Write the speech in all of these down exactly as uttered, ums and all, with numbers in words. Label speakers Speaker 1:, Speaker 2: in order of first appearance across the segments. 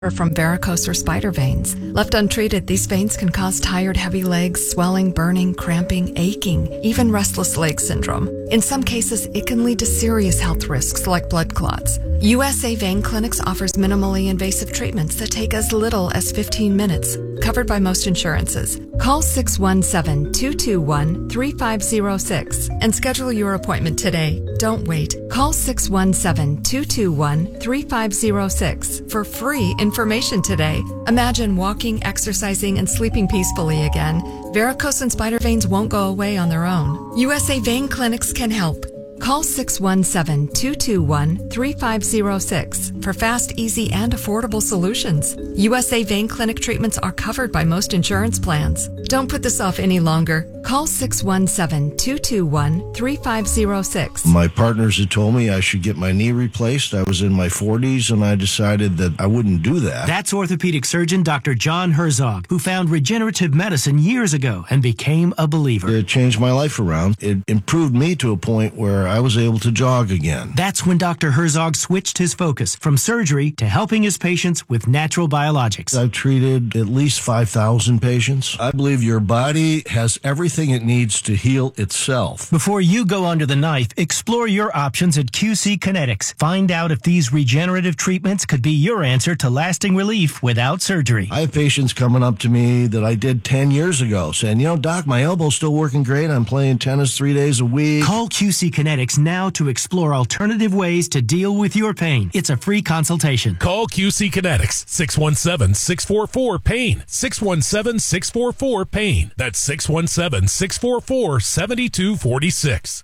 Speaker 1: from varicose or spider veins. Left untreated, these veins can cause tired, heavy legs, swelling, burning, cramping, aching, even restless leg syndrome. In some cases, it can lead to serious health risks like blood clots. U S A Vein Clinics offers minimally invasive treatments that take as little as fifteen minutes, covered by most insurances. Call six one seven, two two one, three five zero six and schedule your appointment today. Don't wait. Call six one seven, two two one, three five zero six for free information today. Imagine walking, exercising, and sleeping peacefully again. Varicose and spider veins won't go away on their own. U S A Vein Clinics can help. Call six one seven, two two one, three five zero six for fast, easy, and affordable solutions. U S A Vein Clinic treatments are covered by most insurance plans. Don't put this off any longer. Call six one seven, two two one, three five zero six.
Speaker 2: My partners had told me I should get my knee replaced. I was in my forties, and I decided that I wouldn't do that.
Speaker 3: That's orthopedic surgeon Doctor John Herzog, who found regenerative medicine years ago and became a believer.
Speaker 2: It changed my life around. It improved me to a point where I was able to jog again.
Speaker 3: That's when Doctor Herzog switched his focus from surgery to helping his patients with natural biologics.
Speaker 2: I've treated at least five thousand patients. I believe your body has everything it needs to heal itself.
Speaker 3: Before you go under the knife, explore your options at Q C Kinetics. Find out if these regenerative treatments could be your answer to lasting relief without surgery.
Speaker 2: I have patients coming up to me that I did ten years ago saying, you know, Doc, my elbow's still working great. I'm playing tennis three days a week.
Speaker 3: Call Q C Kinetics now to explore alternative ways to deal with your pain. It's a free consultation.
Speaker 4: Call Q C Kinetics, six one seven, six four four, pain, six one seven, six four four, pain. That's six one seven, six four four, seven two four six.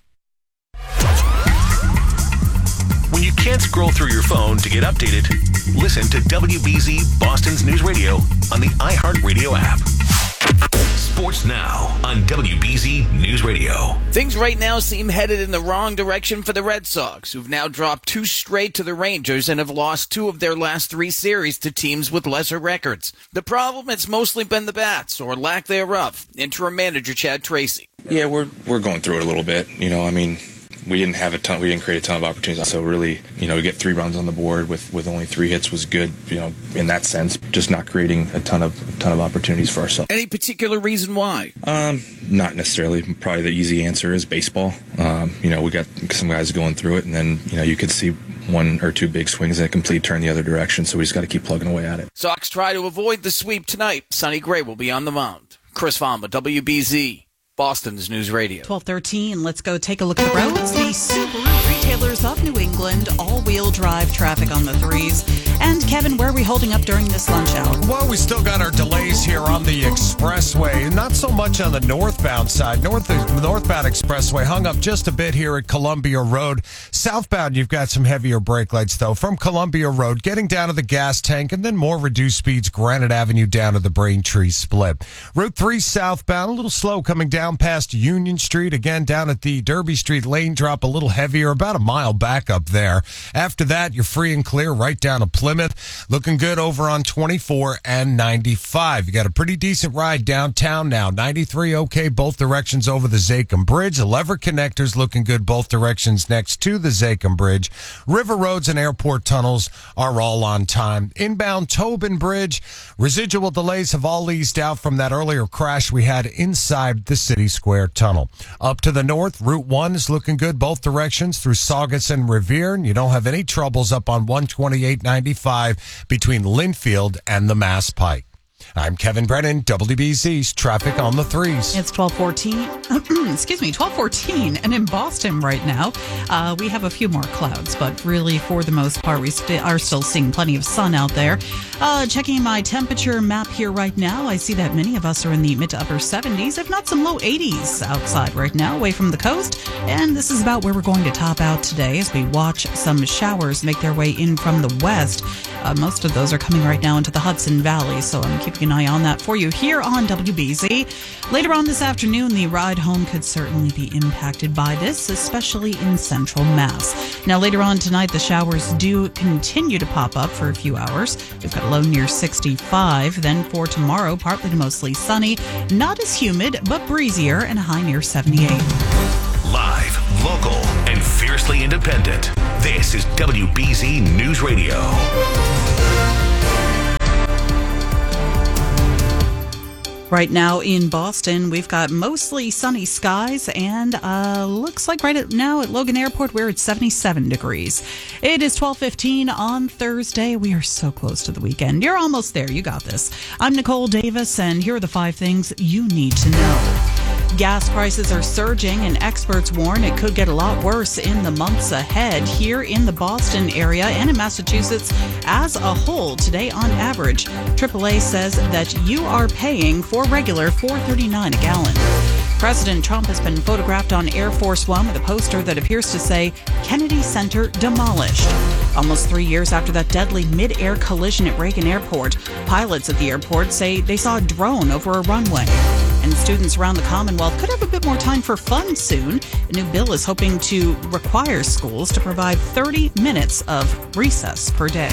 Speaker 5: When you can't scroll through your phone to get updated, listen to W B Z Boston's News Radio on the iHeartRadio app. Sports now on W B Z News Radio.
Speaker 6: Things right now seem headed in the wrong direction for the Red Sox, who've now dropped two straight to the Rangers and have lost two of their last three series to teams with lesser records. The problem, it's mostly been the bats, or lack thereof. Interim manager Chad Tracy.
Speaker 7: Yeah, we're we're going through it a little bit. You know, I mean, we didn't have a ton. We didn't create a ton of opportunities. So really, you know, to get three runs on the board with, with only three hits was good. You know, in that sense, just not creating a ton of a ton of opportunities for ourselves.
Speaker 6: Any particular reason why?
Speaker 7: Um, not necessarily. Probably the easy answer is baseball. Um, you know, we got some guys going through it, and then you know you could see one or two big swings and a complete turn the other direction. So we just got to keep plugging away at it.
Speaker 6: Sox try to avoid the sweep tonight. Sonny Gray will be on the mound. Chris Vamba, W B Z. Boston's News Radio.
Speaker 8: twelve thirteen, let's go take a look at the roads. The Subaru retailers of New England, all-wheel drive traffic on the threes. And Kevin, where are we holding up during this lunch hour?
Speaker 9: Well, we still got our delays here on the expressway. Not so much on the northbound side. North northbound expressway hung up just a bit here at Columbia Road. Southbound, you've got some heavier brake lights, though, from Columbia Road, getting down to the gas tank, and then more reduced speeds, Granite Avenue down to the Braintree split. Route three southbound, a little slow coming down past Union Street, again down at the Derby Street lane drop, a little heavier, about a mile back up there. After that, you're free and clear right down to Plymouth. Looking good over on twenty-four and ninety-five. You got a pretty decent ride downtown now. ninety-three okay both directions over the Zachem Bridge. The lever connectors looking good both directions next to the Zachem Bridge. River roads and airport tunnels are all on time. Inbound Tobin Bridge, residual delays have all eased out from that earlier crash we had inside the City Square Tunnel. Up to the north, Route one is looking good both directions through Saugus and Revere. And you don't have any troubles up on one twenty-eight ninety-five between Linfield and the Mass Pike. I'm Kevin Brennan, W B Z's Traffic on the Threes.
Speaker 8: It's twelve fourteen. Excuse me, twelve fourteen. And in Boston right now, uh, we have a few more clouds, but really for the most part, we st- are still seeing plenty of sun out there. Uh, checking my temperature map here right now, I see that many of us are in the mid to upper seventies, if not some low eighties outside right now, away from the coast. And this is about where we're going to top out today as we watch some showers make their way in from the west. Uh, most of those are coming right now into the Hudson Valley, so I'm keeping an eye on that for you here on W B Z. Later on this afternoon, the ride home could certainly be impacted by this, especially in central Mass. Now, later on tonight, the showers do continue to pop up for a few hours. We've got a low near sixty-five. Then for tomorrow, partly to mostly sunny, not as humid, but breezier, and a high near seventy-eight.
Speaker 5: Live, local, and fiercely independent. This is W B Z News Radio.
Speaker 8: Right now in Boston, we've got mostly sunny skies and uh, looks like right now at Logan Airport, we're at seventy-seven degrees. It is twelve fifteen on Thursday. We are so close to the weekend. You're almost there. You got this. I'm Nicole Davis, and here are the five things you need to know. Gas prices are surging, and experts warn it could get a lot worse in the months ahead here in the Boston area and in Massachusetts as a whole. Today, on average, triple A says that you are paying for regular four dollars and thirty-nine cents a gallon. President Trump has been photographed on Air Force One with a poster that appears to say Kennedy Center demolished. Almost three years after that deadly mid-air collision at Reagan Airport, pilots at the airport say they saw a drone over a runway. And students around the Commonwealth could have a bit more time for fun soon. A new bill is hoping to require schools to provide thirty minutes of recess per day.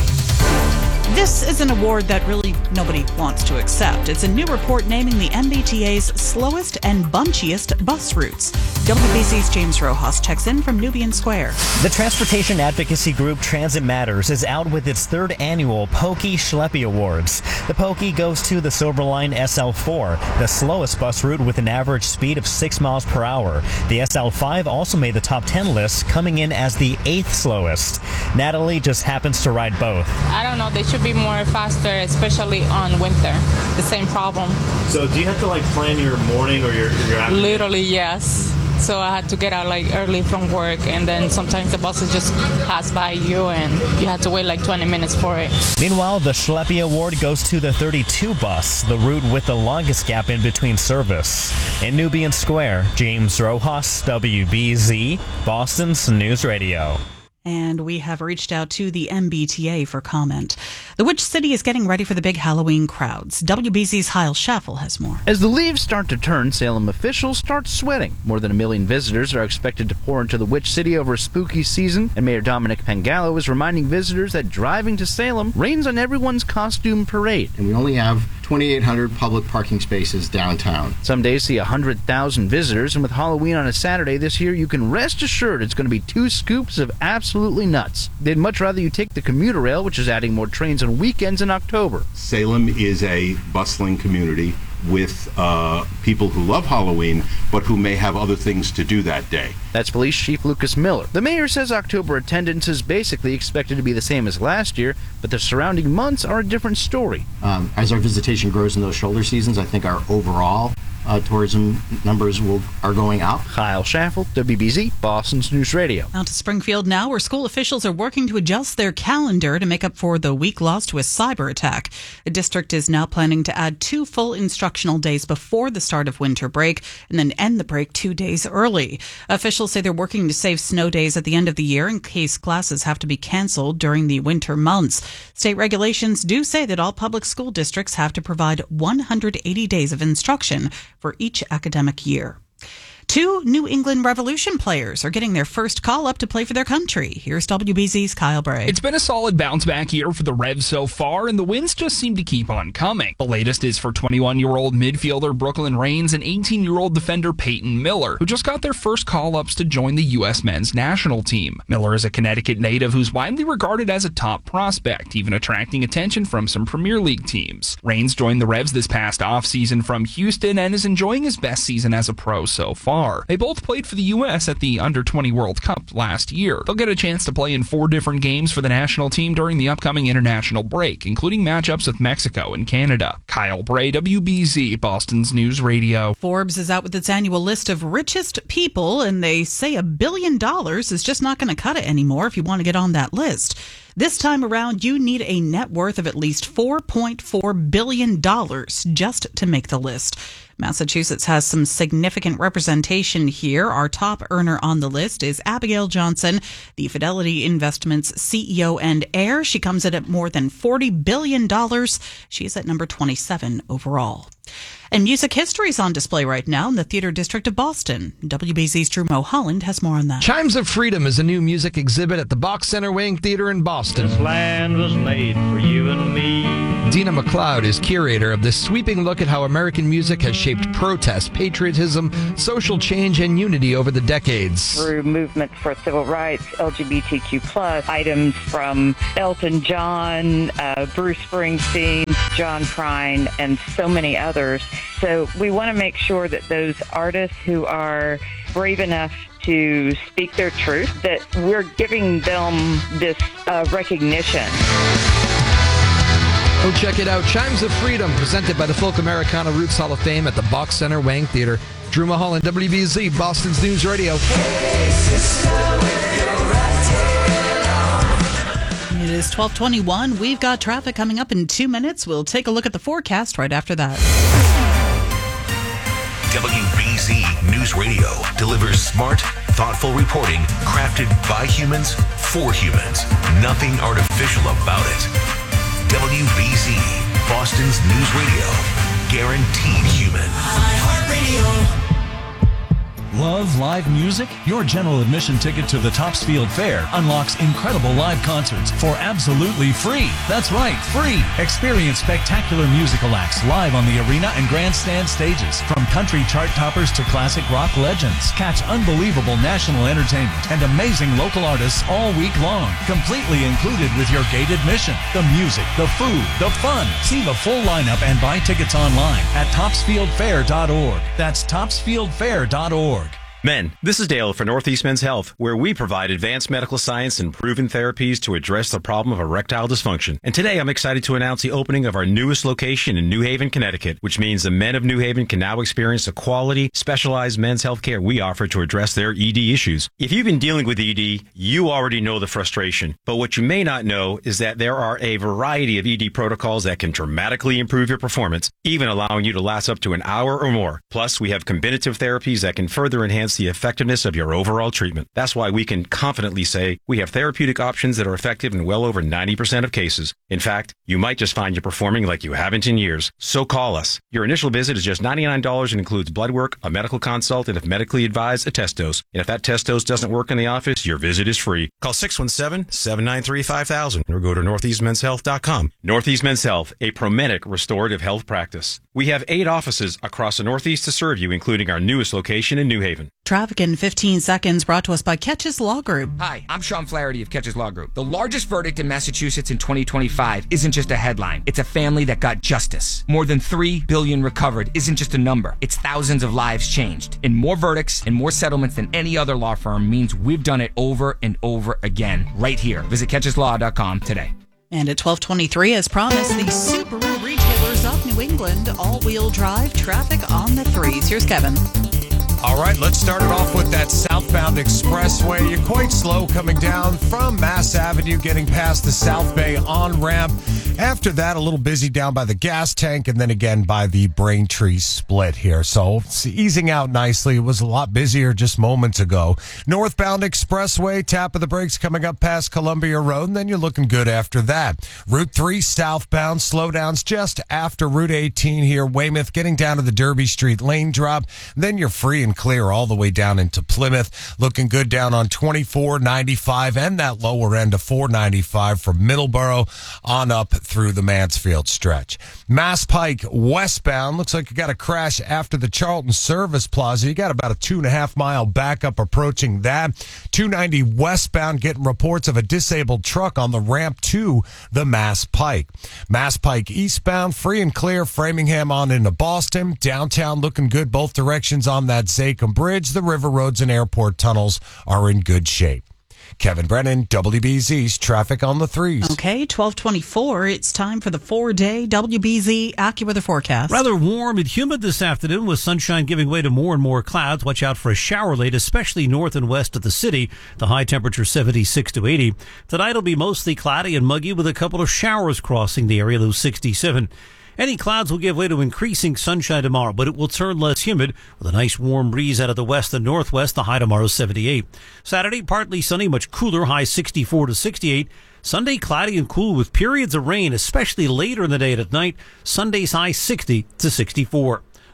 Speaker 8: This is an award that really nobody wants to accept. It's a new report naming the M B T A's slowest and bunchiest bus routes. W B C's James Rojas checks in from Nubian Square.
Speaker 10: The transportation advocacy group Transit Matters is out with its third annual Pokey Schleppy Awards. The Pokey goes to the Silverline S L four, the slowest bus route with an average speed of six miles per hour. The S L five also made the top ten list, coming in as the eighth slowest. Natalie just happens to ride both.
Speaker 11: I don't know, they should be more faster, especially on winter. The same problem.
Speaker 10: So do you have to like plan your morning or your, your afternoon?
Speaker 11: Literally, yes. So I had to get out like early from work, and then sometimes the buses just pass by you and you have to wait like twenty minutes for it.
Speaker 10: Meanwhile, the Schleppy Award goes to the thirty-two bus, the route with the longest gap in between service. In Nubian Square, James Rojas, W B Z, Boston's News Radio.
Speaker 8: And we have reached out to the M B T A for comment. The Which City is getting ready for the big Halloween crowds. W B Z's Kyle Schaffel has more.
Speaker 12: As the leaves start to turn, Salem officials start sweating. More than a million visitors are expected to pour into the Which City over a spooky season, and Mayor Dominic Pengallo is reminding visitors that driving to Salem rains on everyone's costume parade.
Speaker 13: And we only have twenty-eight hundred public parking spaces downtown.
Speaker 12: Some days see one hundred thousand visitors, and with Halloween on a Saturday this year, you can rest assured it's going to be two scoops of absolutely nuts. They'd much rather you take the commuter rail, which is adding more trains on weekends in October.
Speaker 14: Salem is a bustling community with uh, people who love Halloween, but who may have other things to do that day.
Speaker 12: That's Police Chief Lucas Miller. The mayor says October attendance is basically expected to be the same as last year, but the surrounding months are a different story.
Speaker 13: Um, as our visitation grows in those shoulder seasons, I think our overall uh, tourism numbers will are going up.
Speaker 12: Kyle Schaffel, W B Z, Boston's News Radio.
Speaker 8: Out to Springfield now, where school officials are working to adjust their calendar to make up for the week lost to a cyber attack. The district is now planning to add two full instructional days before the start of winter break and then end the break two days early. Officials say they're working to save snow days at the end of the year in case classes have to be canceled during the winter months. State regulations do say that all public school districts have to provide one hundred eighty days of instruction for each academic year. Two New England Revolution players are getting their first call up to play for their country. Here's W B Z's Kyle Bray.
Speaker 15: It's been a solid bounce-back year for the Revs so far, and the wins just seem to keep on coming. The latest is for twenty-one-year-old midfielder Brooklyn Raines and eighteen-year-old defender Peyton Miller, who just got their first call-ups to join the U S men's national team. Miller is a Connecticut native who's widely regarded as a top prospect, even attracting attention from some Premier League teams. Raines joined the Revs this past offseason from Houston and is enjoying his best season as a pro so far. They both played for the U S at the under twenty World Cup last year. They'll get a chance to play in four different games for the national team during the upcoming international break, including matchups with Mexico and Canada. Kyle Bray, W B Z, Boston's News Radio.
Speaker 8: Forbes is out with its annual list of richest people, and they say a billion dollars is just not going to cut it anymore if you want to get on that list. This time around, you need a net worth of at least four point four billion dollars just to make the list. Massachusetts has some significant representation here. Our top earner on the list is Abigail Johnson, the Fidelity Investments C E O and heir. She comes in at more than forty billion dollars. She's at number twenty-seven overall. And music history is on display right now in the Theater District of Boston. W B Z's Drew Mulholland has more on that.
Speaker 16: Chimes of Freedom is a new music exhibit at the Box Center Wing Theater in Boston.
Speaker 17: This land was made for you and me.
Speaker 16: Dina McLeod is curator of this sweeping look at how American music has shaped protest, patriotism, social change, and unity over the decades.
Speaker 18: Through movements for civil rights, L G B T Q plus, items from Elton John, uh, Bruce Springsteen. John Prine, and so many others. So we want to make sure that those artists who are brave enough to speak their truth, that we're giving them this uh, recognition.
Speaker 16: Go check it out. Chimes of Freedom, presented by the Folk Americana Roots Hall of Fame at the Box Center Wang Theater. Drew Mulholland, W B Z, Boston's News Radio.
Speaker 8: Hey, sister, with your right tail on. It is twelve twenty-one. We've got traffic coming up in two minutes. We'll take a look at the forecast right after that.
Speaker 5: W B Z News Radio delivers smart, thoughtful reporting crafted by humans for humans. Nothing artificial about it. W B Z, Boston's News Radio. Guaranteed human.
Speaker 19: iHeartRadio. Love live music? Your general admission ticket to the Topsfield Fair unlocks incredible live concerts for absolutely free. That's right, free. Experience spectacular musical acts live on the arena and grandstand stages. From country chart toppers to classic rock legends. Catch unbelievable national entertainment and amazing local artists all week long. Completely included with your gate admission. The music, the food, the fun. See the full lineup and buy tickets online at topsfield fair dot org. That's topsfield fair dot org.
Speaker 20: Men, this is Dale for Northeast Men's Health, where we provide advanced medical science and proven therapies to address the problem of erectile dysfunction. And today I'm excited to announce the opening of our newest location in New Haven, Connecticut, which means the men of New Haven can now experience the quality, specialized men's health care we offer to address their E D issues. If you've been dealing with E D, you already know the frustration. But what you may not know is that there are a variety of E D protocols that can dramatically improve your performance, even allowing you to last up to an hour or more. Plus, we have combinative therapies that can further enhance the effectiveness of your overall treatment. That's why we can confidently say we have therapeutic options that are effective in well over ninety percent of cases. In fact, you might just find you're performing like you haven't in years. So call us. Your initial visit is just ninety-nine dollars and includes blood work, a medical consult, and if medically advised, a test dose. And if that test dose doesn't work in the office, your visit is free. Call six one seven, seven nine three, five thousand or go to northeast men's health dot com. Northeast Men's Health, a Promedic restorative health practice. We have eight offices across the Northeast to serve you, including our newest location in New Haven.
Speaker 8: Traffic in fifteen seconds, brought to us by Ketch's Law Group.
Speaker 21: Hi, I'm Sean Flaherty of Ketch's Law Group. The largest verdict in Massachusetts in twenty twenty-five isn't just a headline. It's a family that got justice. More than three billion dollars recovered isn't just a number. It's thousands of lives changed. And more verdicts and more settlements than any other law firm means we've done it over and over again, right here. Visit ketches law dot com today.
Speaker 8: And at twelve twenty-three, as promised, the Subaru retailers of New England all-wheel drive traffic on the threes. Here's Kevin.
Speaker 9: All right, let's start it off with that southbound expressway. You're quite slow coming down from Mass Avenue, getting past the South Bay on-ramp. After that, a little busy down by the gas tank and then again by the Braintree split here. So it's easing out nicely. It was a lot busier just moments ago. Northbound expressway, tap of the brakes coming up past Columbia Road, and then you're looking good after that. Route three southbound, slowdowns just after Route eighteen here. Weymouth getting down to the Derby Street lane drop. Then you're free and clear all the way down into Plymouth. Looking good down on twenty-four, ninety-five, and that lower end of four ninety-five from Middleborough on up through the Mansfield stretch. Mass Pike westbound. Looks like you got a crash after the Charlton Service Plaza. You got about a two and a half mile backup approaching that. two ninety westbound getting reports of a disabled truck on the ramp to the Mass Pike. Mass Pike eastbound, free and clear. Framingham on into Boston. Downtown looking good both directions on that Zachem Bridge. The river roads and airport tunnels are in good shape. Kevin Brennan, W B Z's Traffic on the Threes.
Speaker 8: Okay, twelve twenty-four. It's time for the four-day W B Z AccuWeather forecast.
Speaker 22: Rather warm and humid this afternoon with sunshine giving way to more and more clouds. Watch out for a shower late, especially north and west of the city. The high temperature seventy-six to eighty. Tonight will be mostly cloudy and muggy with a couple of showers crossing the area, low sixty-seven. Any clouds will give way to increasing sunshine tomorrow, but it will turn less humid with a nice warm breeze out of the west and northwest. The high tomorrow seventy-eight. Saturday, partly sunny, much cooler, high sixty-four to sixty-eight. Sunday, cloudy and cool with periods of rain, especially later in the day and at night. Sunday's high sixty to sixty-four.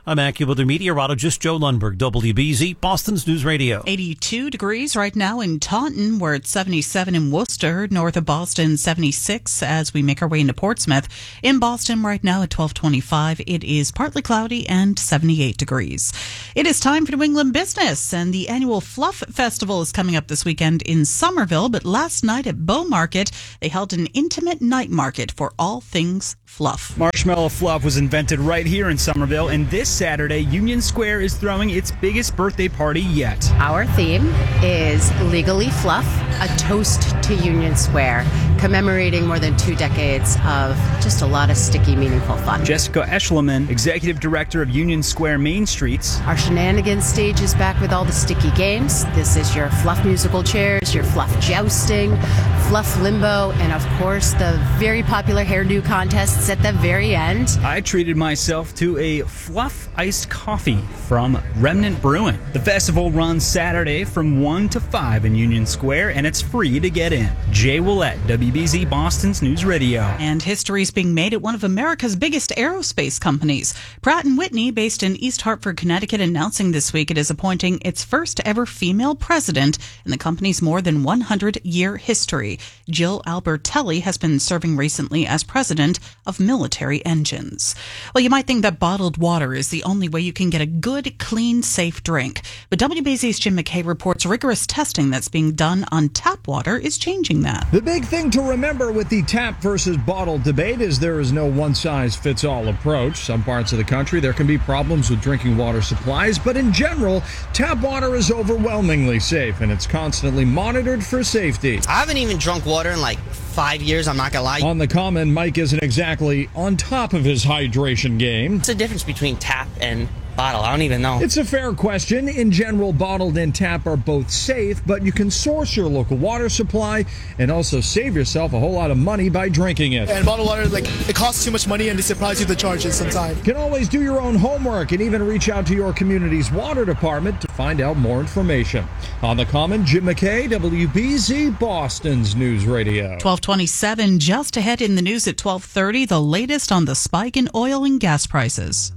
Speaker 22: I'm AccuWeather meteorologist Joe Lundberg, W B Z, Boston's News Radio.
Speaker 8: eighty-two degrees right now in Taunton. We're at seventy-seven in Worcester, north of Boston, seventy-six as we make our way into Portsmouth. In Boston right now at twelve twenty-five, it is partly cloudy and seventy-eight degrees. It is time for New England business, and the annual Fluff Festival is coming up this weekend in Somerville, but last night at Bow Market, they held an intimate night market for all things fluff.
Speaker 1: Marshmallow fluff was invented right here in Somerville, and this Saturday, Union Square is throwing its biggest birthday party yet.
Speaker 2: Our theme is Legally Fluff, a toast to Union Square, commemorating more than two decades of just a lot of sticky, meaningful fun.
Speaker 1: Jessica Eschleman, Executive Director of Union Square Main Streets.
Speaker 2: Our shenanigans stage is back with all the sticky games. This is your fluff musical chairs, your fluff jousting, fluff limbo, and of course the very popular hairdo contests at the very end.
Speaker 1: I treated myself to a fluff iced coffee from Remnant Brewing. The festival runs Saturday from one to five in Union Square, and it's free to get in. Jay Willett, W B Z Boston's News Radio.
Speaker 8: And history is being made at one of America's biggest aerospace companies. Pratt and Whitney, based in East Hartford, Connecticut, announcing this week it is appointing its first ever female president in the company's more than one hundred year history. Jill Albertelli has been serving recently as president of Military Engines. Well, you might think that bottled water is the only way you can get a good, clean, safe drink. But W B Z's Jim McKay reports rigorous testing that's being done on tap water is changing that.
Speaker 23: The big thing to remember with the tap versus bottled debate is there is no one-size-fits-all approach. Some parts of the country, there can be problems with drinking water supplies, but in general, tap water is overwhelmingly safe, and it's constantly monitored for safety.
Speaker 24: I haven't even drunk water in like five years, I'm not gonna lie.
Speaker 23: On the Common, Mike isn't exactly on top of his hydration game.
Speaker 24: What's the difference between tap and bottle? I don't even know.
Speaker 23: It's a fair question. In general, bottled and tap are both safe, but you can source your local water supply and also save yourself a whole lot of money by drinking it.
Speaker 25: And bottled water, like, it costs too much money and they surprise you with the charges sometimes.
Speaker 23: You can always do your own homework and even reach out to your community's water department to find out more information. On the Common, Jim McKay, W B Z, Boston's News Radio.
Speaker 8: twelve twenty-seven, just ahead in the news at twelve thirty, the latest on the spike in oil and gas prices.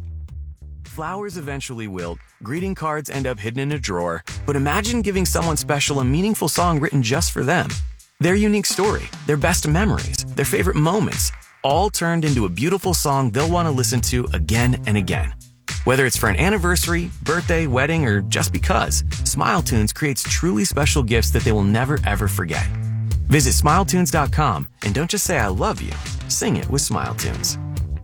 Speaker 26: Flowers eventually wilt, greeting cards end up hidden in a drawer, but imagine giving someone special a meaningful song written just for them. Their unique story, their best memories, their favorite moments, all turned into a beautiful song they'll want to listen to again and again. Whether it's for an anniversary, birthday, wedding, or just because, Smile Tunes creates truly special gifts that they will never ever forget. Visit smile tunes dot com and don't just say I love you, sing it with Smile Tunes.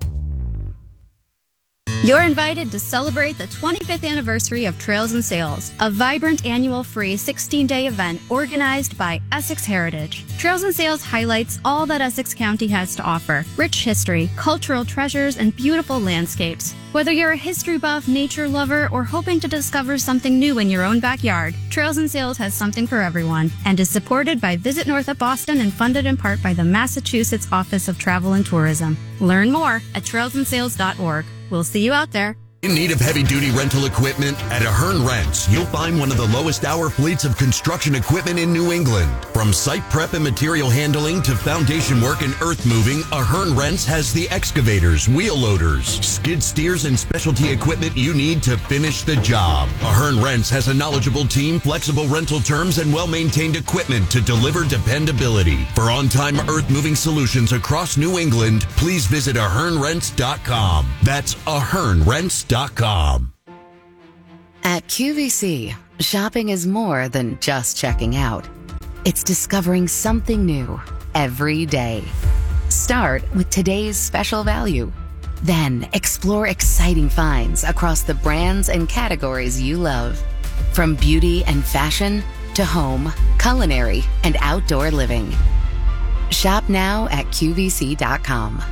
Speaker 27: You're invited to celebrate the twenty-fifth anniversary of Trails and Sales, a vibrant annual free sixteen-day event organized by Essex Heritage. Trails and Sales highlights all that Essex County has to offer: rich history, cultural treasures, and beautiful landscapes. Whether you're a history buff, nature lover, or hoping to discover something new in your own backyard, Trails and Sales has something for everyone and is supported by Visit North of Boston and funded in part by the Massachusetts Office of Travel and Tourism. Learn more at trails and sales dot org. We'll see you out there.
Speaker 28: In need of heavy-duty rental equipment? At Ahern Rents, you'll find one of the lowest-hour fleets of construction equipment in New England. From site prep and material handling to foundation work and earth moving, Ahern Rents has the excavators, wheel loaders, skid steers, and specialty equipment you need to finish the job. Ahern Rents has a knowledgeable team, flexible rental terms, and well-maintained equipment to deliver dependability. For on-time earth-moving solutions across New England, please visit ahern rents dot com. That's ahern rents dot com.
Speaker 29: At Q V C, shopping is more than just checking out. It's discovering something new every day. Start with today's special value. Then explore exciting finds across the brands and categories you love. From beauty and fashion to home, culinary, and outdoor living. Shop now at Q V C dot com.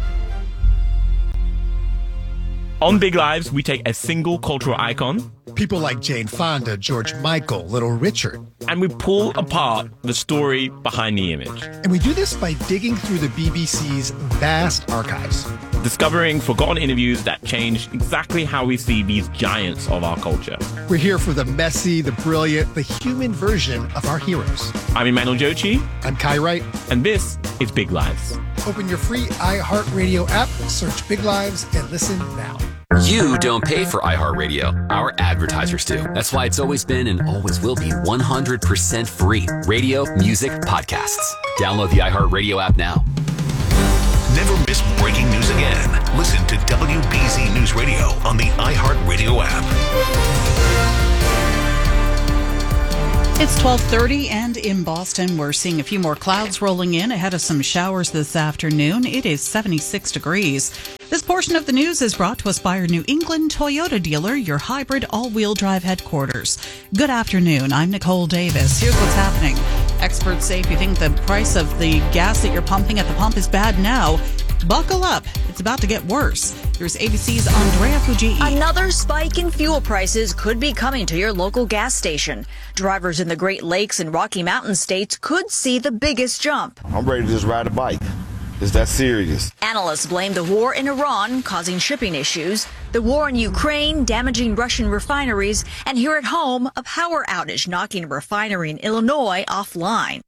Speaker 30: On Big Lives, we take a single cultural icon,
Speaker 25: people like Jane Fonda, George Michael, Little Richard,
Speaker 30: and we pull apart the story behind the image.
Speaker 25: And we do this by digging through the B B C's vast archives,
Speaker 30: discovering forgotten interviews that changed exactly how we see these giants of our culture.
Speaker 25: We're here for the messy, the brilliant, the human version of our heroes.
Speaker 30: I'm Emmanuel Jochi.
Speaker 25: I'm Kai Wright.
Speaker 30: And this is Big Lives.
Speaker 25: Open your free iHeartRadio app, search Big Lives, and listen now.
Speaker 3: You don't pay for iHeartRadio. Our advertisers do. That's why it's always been and always will be one hundred percent free. Radio, music, podcasts. Download the iHeartRadio app now.
Speaker 5: Never miss breaking news again. Listen to W B Z News Radio on the iHeartRadio app.
Speaker 8: It's twelve thirty, and in Boston, we're seeing a few more clouds rolling in ahead of some showers this afternoon. It is seventy-six degrees. This portion of the news is brought to us by your New England Toyota dealer, your hybrid all-wheel drive headquarters. Good afternoon. I'm Nicole Davis. Here's what's happening. Experts say if you think the price of the gas that you're pumping at the pump is bad now, buckle up. It's about to get worse. Here's A B C's Andrea Fujii.
Speaker 4: Another spike in fuel prices could be coming to your local gas station. Drivers in the Great Lakes and Rocky Mountain states could see the biggest jump.
Speaker 6: I'm ready to just ride a bike. Is that serious?
Speaker 4: Analysts blame the war in Iran causing shipping issues, the war in Ukraine damaging Russian refineries, and here at home, a power outage knocking a refinery in Illinois offline.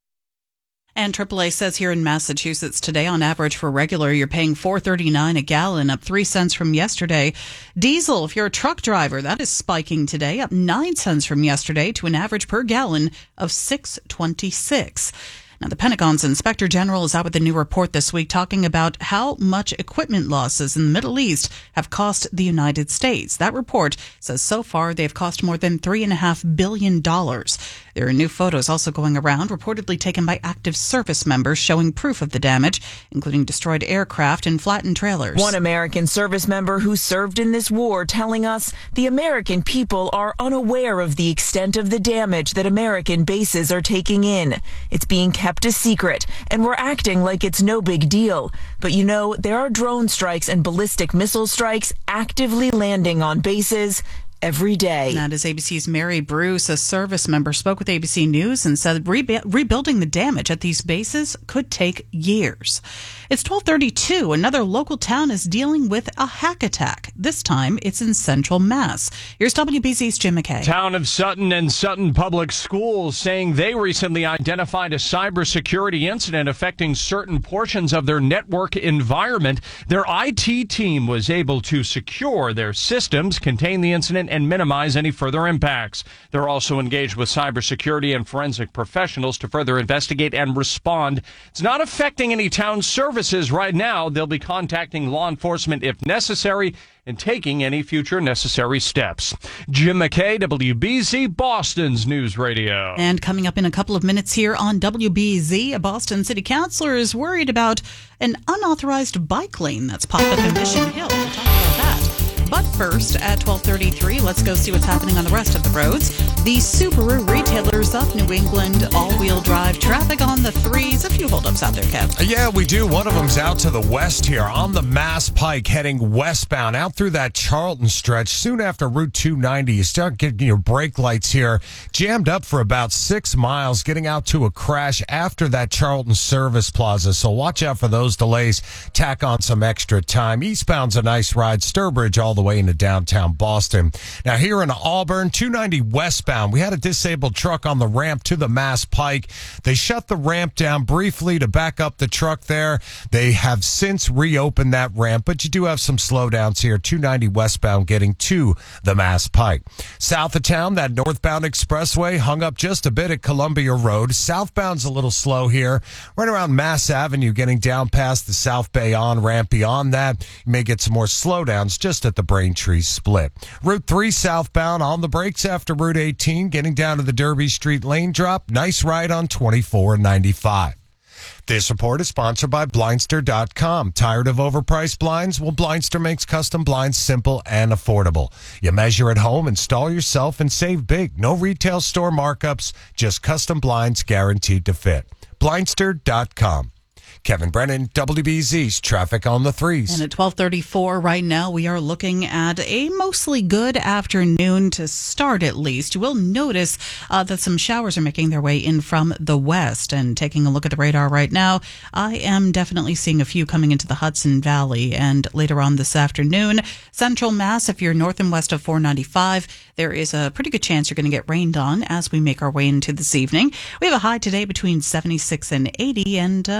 Speaker 8: And triple A says here in Massachusetts today, on average for regular, you're paying four thirty-nine a gallon, up three cents from yesterday. Diesel, if you're a truck driver, that is spiking today, up nine cents from yesterday to an average per gallon of six twenty-six. Now, the Pentagon's Inspector General is out with a new report this week talking about how much equipment losses in the Middle East have cost the United States. That report says so far they've cost more than three point five billion dollars. There are new photos also going around, reportedly taken by active service members, showing proof of the damage, including destroyed aircraft and flattened trailers.
Speaker 7: One American service member who served in this war telling us the American people are unaware of the extent of the damage that American bases are taking in. It's being kept kept a secret, and we're acting like it's no big deal. But you know, there are drone strikes and ballistic missile strikes actively landing on bases every day.
Speaker 8: That is A B C's Mary Bruce. A service member spoke with A B C News and said rebu- rebuilding the damage at these bases could take years. It's twelve thirty-two. Another local town is dealing with a hack attack. This time, it's in Central Mass. Here's W B Z's Jim McKay.
Speaker 10: Town of Sutton and Sutton Public Schools saying they recently identified a cybersecurity incident affecting certain portions of their network environment. Their I T team was able to secure their systems, contain the incident, and minimize any further impacts. They're also engaged with cybersecurity and forensic professionals to further investigate and respond. It's not affecting any town services right now. They'll be contacting law enforcement if necessary and taking any future necessary steps. Jim McKay, W B Z, Boston's News Radio.
Speaker 8: And coming up in a couple of minutes here on W B Z, a Boston city councilor is worried about an unauthorized bike lane that's popped up in Mission Hill. We'll talk about that. But first, at twelve thirty-three, let's go see what's happening on the rest of the roads. The Subaru retailers of New England, all-wheel drive traffic on the threes. A few holdups out there, Kev.
Speaker 9: Yeah, we do. One of them's out to the west here on the Mass Pike heading westbound out through that Charlton stretch. Soon after Route two ninety, you start getting your brake lights here jammed up for about six miles, getting out to a crash after that Charlton Service Plaza. So watch out for those delays. Tack on some extra time. Eastbound's a nice ride. Sturbridge all the way into downtown Boston. Now here in Auburn, two ninety westbound, we had a disabled truck on the ramp to the Mass Pike. They shut the ramp down briefly to back up the truck there. They have since reopened that ramp, but you do have some slowdowns here. two ninety westbound getting to the Mass Pike. South of town, that northbound expressway hung up just a bit at Columbia Road. Southbound's a little slow here. Right around Mass Avenue, getting down past the South Bay on-ramp. Beyond that, you may get some more slowdowns just at the Braintree split. Route three southbound on the brakes after Route eighteen, getting down to the Derby Street lane drop. Nice ride on twenty-four ninety-five. This report is sponsored by Blindster dot com. Tired of overpriced blinds? Well, Blindster makes custom blinds simple and affordable. You measure at home, install yourself, and save big. No retail store markups, just custom blinds guaranteed to fit. Blindster dot com. Kevin Brennan, W B Z's Traffic on the Threes.
Speaker 8: And at twelve thirty-four right now, we are looking at a mostly good afternoon to start, at least. You will notice uh, that some showers are making their way in from the west. And taking a look at the radar right now, I am definitely seeing a few coming into the Hudson Valley. And later on this afternoon, Central Mass, if you're north and west of four ninety-five, there is a pretty good chance you're going to get rained on as we make our way into this evening. We have a high today between seventy-six and eighty, and uh, most of us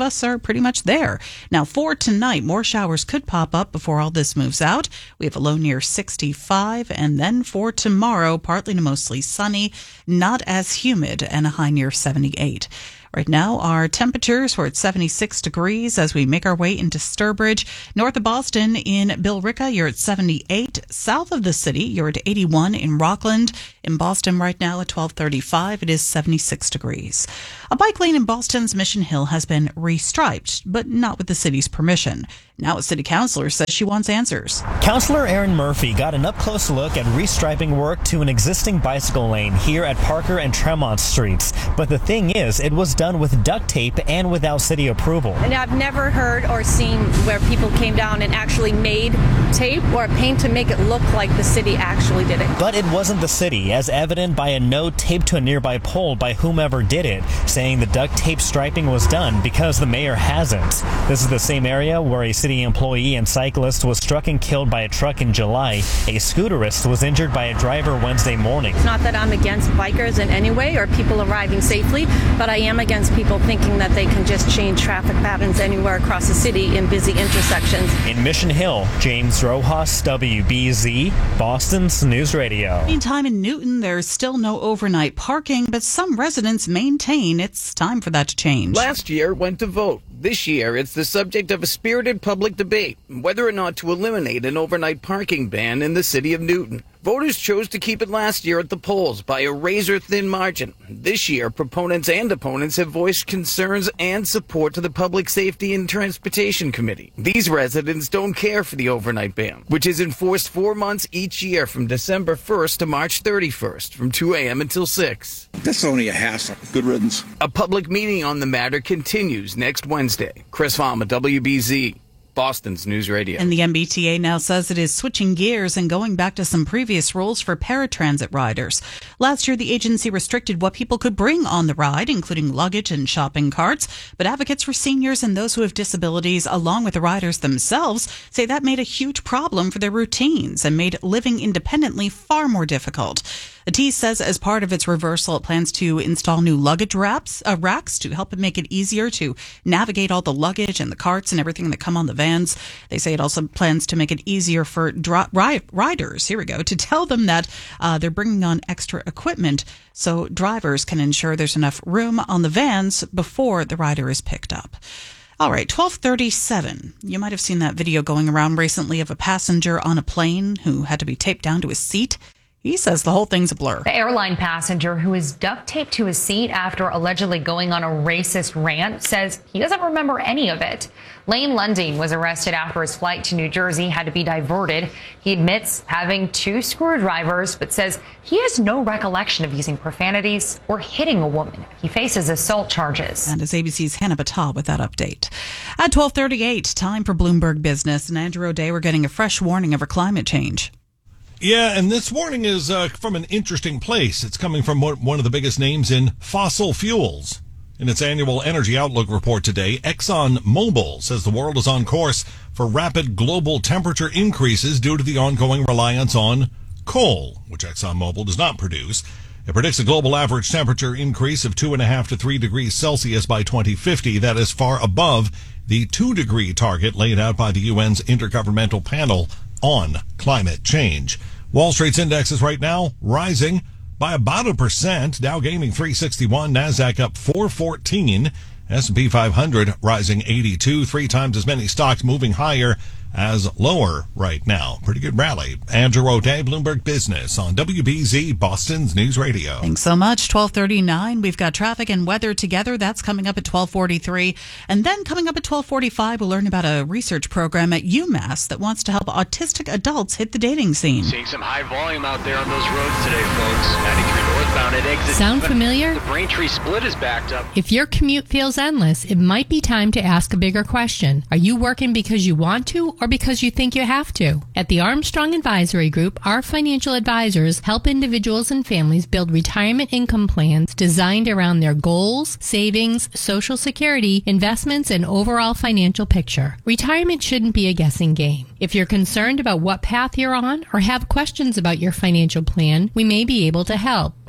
Speaker 8: us are pretty much there. Now, for tonight, more showers could pop up before all this moves out. We have a low near sixty-five, and then for tomorrow, partly to mostly sunny, not as humid, and a high near seventy-eight. Right now, our temperatures were at seventy-six degrees as we make our way into Sturbridge. North of Boston in Billerica, you're at seventy-eight. South of the city, you're at eighty-one in Rockland. In Boston right now at twelve thirty-five, it is seventy-six degrees. A bike lane in Boston's Mission Hill has been restriped, but not with the city's permission. Now a city councilor says she wants answers.
Speaker 11: Councilor Erin Murphy got an up-close look at restriping work to an existing bicycle lane here at Parker and Tremont Streets. But the thing is, it was done with duct tape and without city approval.
Speaker 12: And I've never heard or seen where people came down and actually made tape or paint to make it look like the city actually did it.
Speaker 11: But it wasn't the city, as evident by a note taped to a nearby pole by whomever did it, saying the duct tape striping was done because the mayor hasn't. This is the same area where a city employee and cyclist was struck and killed by a truck in July. A scooterist was injured by a driver Wednesday morning.
Speaker 12: It's not that I'm against bikers in any way or people arriving safely, but I am against people thinking that they can just change traffic patterns anywhere across the city in busy intersections.
Speaker 11: In Mission Hill, James Rojas, W B Z, Boston's News Radio.
Speaker 8: Meantime, in Newton, there's still no overnight parking, but some residents maintain it's time for that to change.
Speaker 13: Last year went to vote. This year, it's the subject of a spirited public debate whether or not to eliminate an overnight parking ban in the city of Newton. Voters chose to keep it last year at the polls by a razor-thin margin. This year, proponents and opponents have voiced concerns and support to the Public Safety and Transportation Committee. These residents don't care for the overnight ban, which is enforced four months each year from December first to March thirty-first, from two a.m. until six.
Speaker 14: That's only a hassle. Good riddance.
Speaker 13: A public meeting on the matter continues next Wednesday. Chris Farmer, W B Z. Boston's News Radio.
Speaker 8: And the M B T A now says it is switching gears and going back to some previous rules for paratransit riders. Last year, the agency restricted what people could bring on the ride, including luggage and shopping carts. But advocates for seniors and those who have disabilities, along with the riders themselves, say that made a huge problem for their routines and made living independently far more difficult. The T says as part of its reversal, it plans to install new luggage racks, uh, racks to help it make it easier to navigate all the luggage and the carts and everything that come on the vans. They say it also plans to make it easier for dri- ri- riders, here we go, to tell them that uh, they're bringing on extra equipment so drivers can ensure there's enough room on the vans before the rider is picked up. All right, twelve thirty-seven. You might have seen that video going around recently of a passenger on a plane who had to be taped down to his seat. He says the whole thing's a blur.
Speaker 15: The airline passenger who is duct taped to his seat after allegedly going on a racist rant says he doesn't remember any of it. Lane Lunding was arrested after his flight to New Jersey had to be diverted. He admits having two screwdrivers, but says he has no recollection of using profanities or hitting a woman. He faces assault charges.
Speaker 8: And as A B C's Hannah Batal with that update. At twelve thirty-eight, time for Bloomberg Business. And Andrew O'Day, we're getting a fresh warning over climate change.
Speaker 16: Yeah, and this warning is uh, from an interesting place. It's coming from one of the biggest names in fossil fuels. In its annual Energy Outlook report today, ExxonMobil says the world is on course for rapid global temperature increases due to the ongoing reliance on coal, which ExxonMobil does not produce. It predicts a global average temperature increase of two and a half to three degrees Celsius by twenty fifty. That is far above the two degree target laid out by the U N's Intergovernmental Panel on Climate Change. Wall Street's indexes right now rising by about a percent. Dow gaining three sixty-one, NASDAQ up four fourteen, S and P five hundred rising eighty-two, three times as many stocks moving higher as lower right now. Pretty good rally. Andrew O'Day, Bloomberg Business on W B Z, Boston's News Radio.
Speaker 8: Thanks so much. twelve thirty-nine. We've got traffic and weather together. That's coming up at twelve forty-three. And then coming up at twelve forty-five, we'll learn about a research program at UMass that wants to help autistic adults hit the dating scene.
Speaker 17: Seeing some high volume out there on those roads today, folks. ninety-three northbound at exit.
Speaker 18: Sound familiar?
Speaker 17: The Braintree split is backed up.
Speaker 18: If your commute feels endless, it might be time to ask a bigger question. Are you working because you want to or because you think you have to? At the Armstrong Advisory Group, our financial advisors help individuals and families build retirement income plans designed around their goals, savings, Social Security, investments, and overall financial picture. Retirement shouldn't be a guessing game. If you're concerned about what path you're on or have questions about your financial plan, we may be able to help.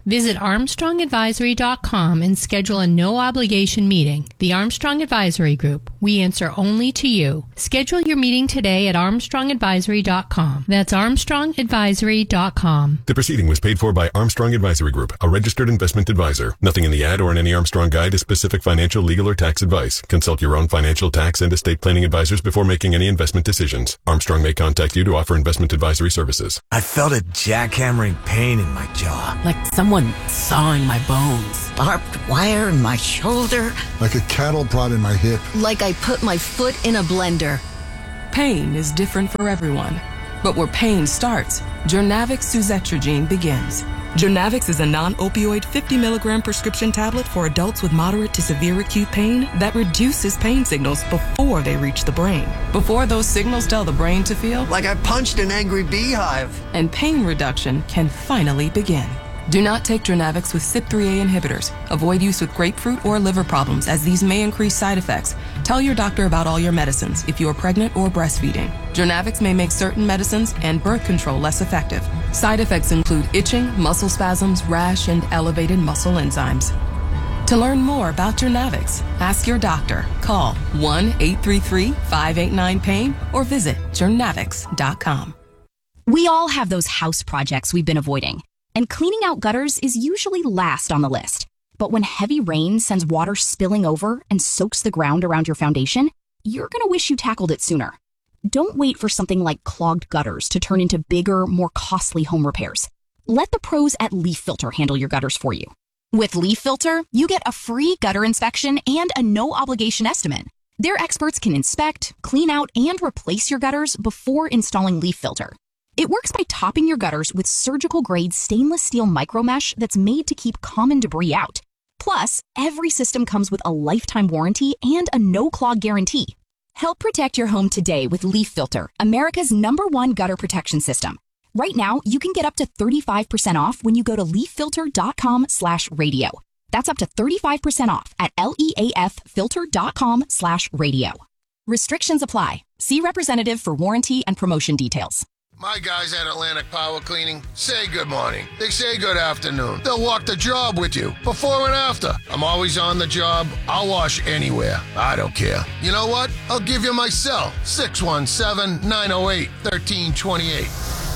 Speaker 18: Visit Armstrong Advisory dot com and schedule a no-obligation meeting. The Armstrong Advisory Group. We answer only to you. Schedule your meeting today at Armstrong Advisory dot com. That's Armstrong Advisory dot com.
Speaker 1: The proceeding was paid for by Armstrong Advisory Group, a registered investment advisor. Nothing in the ad or in any Armstrong guide is specific financial, legal, or tax advice. Consult your own financial, tax, and estate planning advisors before making any investment decisions. Armstrong may contact you to offer investment advisory services.
Speaker 2: I felt a jackhammering pain in my jaw.
Speaker 19: Like someone sawing my bones.
Speaker 20: Barbed wire in my shoulder.
Speaker 21: Like a cattle prod in my hip.
Speaker 20: Like I put my foot in a blender.
Speaker 22: Pain is different for everyone. But where pain starts, Journavx suzetrigine begins. Journavx is a non-opioid fifty milligram prescription tablet for adults with moderate to severe acute pain that reduces pain signals before they reach the brain. Before those signals tell the brain to feel
Speaker 21: like I punched an angry beehive.
Speaker 22: And pain reduction can finally begin. Do not take Journavx with C Y P three A inhibitors. Avoid use with grapefruit or liver problems, as these may increase side effects. Tell your doctor about all your medicines if you are pregnant or breastfeeding. Journavx may make certain medicines and birth control less effective. Side effects include itching, muscle spasms, rash, and elevated muscle enzymes. To learn more about Journavx, ask your doctor. Call one eight three three, five eight nine, pain or visit journavx dot com.
Speaker 23: We all have those house projects we've been avoiding. And cleaning out gutters is usually last on the list. But when heavy rain sends water spilling over and soaks the ground around your foundation, you're going to wish you tackled it sooner. Don't wait for something like clogged gutters to turn into bigger, more costly home repairs. Let the pros at Leaf Filter handle your gutters for you. With Leaf Filter, you get a free gutter inspection and a no-obligation estimate. Their experts can inspect, clean out, and replace your gutters before installing Leaf Filter. It works by topping your gutters with surgical-grade stainless steel micromesh that's made to keep common debris out. Plus, every system comes with a lifetime warranty and a no-clog guarantee. Help protect your home today with Leaf Filter, America's number one gutter protection system. Right now, you can get up to thirty-five percent off when you go to leaffilter.com slash radio. That's up to thirty-five percent off at leaffilter.com slash radio. Restrictions apply. See representative for warranty and promotion details.
Speaker 24: My guys at Atlantic Power Cleaning say good morning. They say good afternoon. They'll walk the job with you, before and after. I'm always on the job. I'll wash anywhere. I don't care. You know what? I'll give you my cell, six one seven, nine oh eight, one three two eight.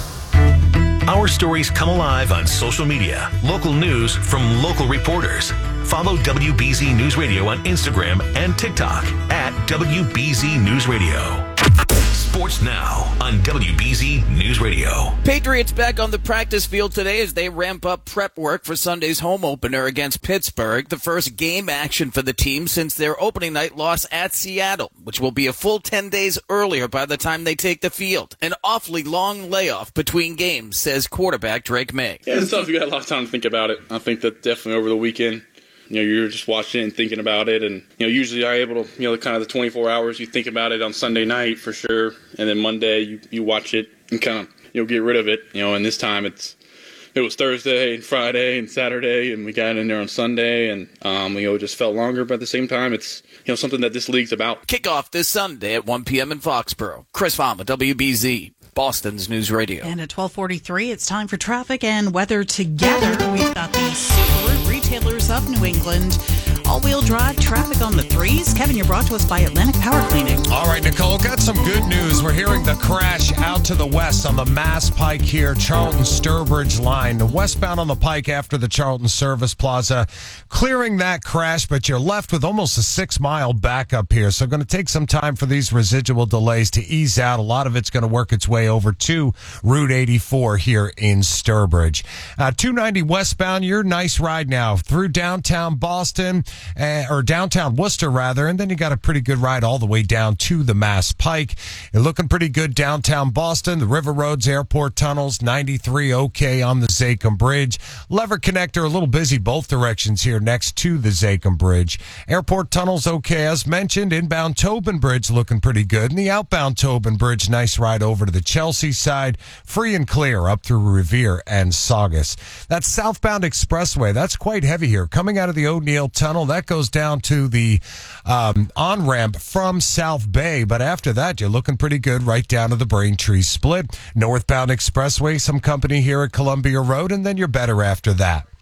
Speaker 5: Our stories come alive on social media. Local news from local reporters. Follow W B Z News Radio on Instagram and TikTok at W B Z News Radio. Sports Now on W B Z News Radio.
Speaker 13: Patriots back on the practice field today as they ramp up prep work for Sunday's home opener against Pittsburgh, the first game action for the team since their opening night loss at Seattle, which will be a full ten days earlier by the time they take the field. An awfully long layoff between games, says quarterback Drake May.
Speaker 26: Yeah, it's tough. You got a lot of time to think about it. I think that definitely over the weekend, you know, you're just watching it and thinking about it. And, you know, usually I'm able to, you know, kind of the twenty-four hours, you think about it on Sunday night for sure. And then Monday you, you watch it and kind of, you know, get rid of it. You know, and this time it's, it was Thursday and Friday and Saturday, and we got in there on Sunday. And, um, you know, it just felt longer. But at the same time, it's, you know, something that this league's about.
Speaker 13: Kickoff this Sunday at one p.m. in Foxborough. Chris Farmer, W B Z. Boston's News Radio.
Speaker 8: And at twelve forty-three, it's time for traffic and weather together. We've got the Super Retailers of New England all-wheel drive traffic on the threes. Kevin, you're brought to us by Atlantic Power Cleaning.
Speaker 9: All right, Nicole, got some good news. We're hearing the crash out to the west on the Mass Pike here, Charlton-Sturbridge line. The westbound on the Pike after the Charlton Service Plaza, clearing that crash, but you're left with almost a six-mile backup here. So going to take some time for these residual delays to ease out. A lot of it's going to work its way over to Route eighty-four here in Sturbridge. Uh, two ninety westbound, your nice ride now through downtown Boston, uh, or downtown Worcester rather, and then you got a pretty good ride all the way down to the Mass Pike. You're looking pretty good downtown Boston, the River Roads, airport tunnels, ninety-three okay on the Zachem Bridge. Lever Connector a little busy both directions here next to the Zachem Bridge. Airport tunnels okay as mentioned. Inbound Tobin Bridge looking pretty good, and the outbound Tobin Bridge, nice ride over to the Chelsea side, free and clear up through Revere and Saugus. That southbound expressway, that's quite heavy here. Coming out of the O'Neill Tunnel, that goes down to the um, on-ramp from South Bay, but after that, you're looking pretty good right down to the Braintree Split. Northbound expressway, some company here at Columbia Road, and then you're better after that.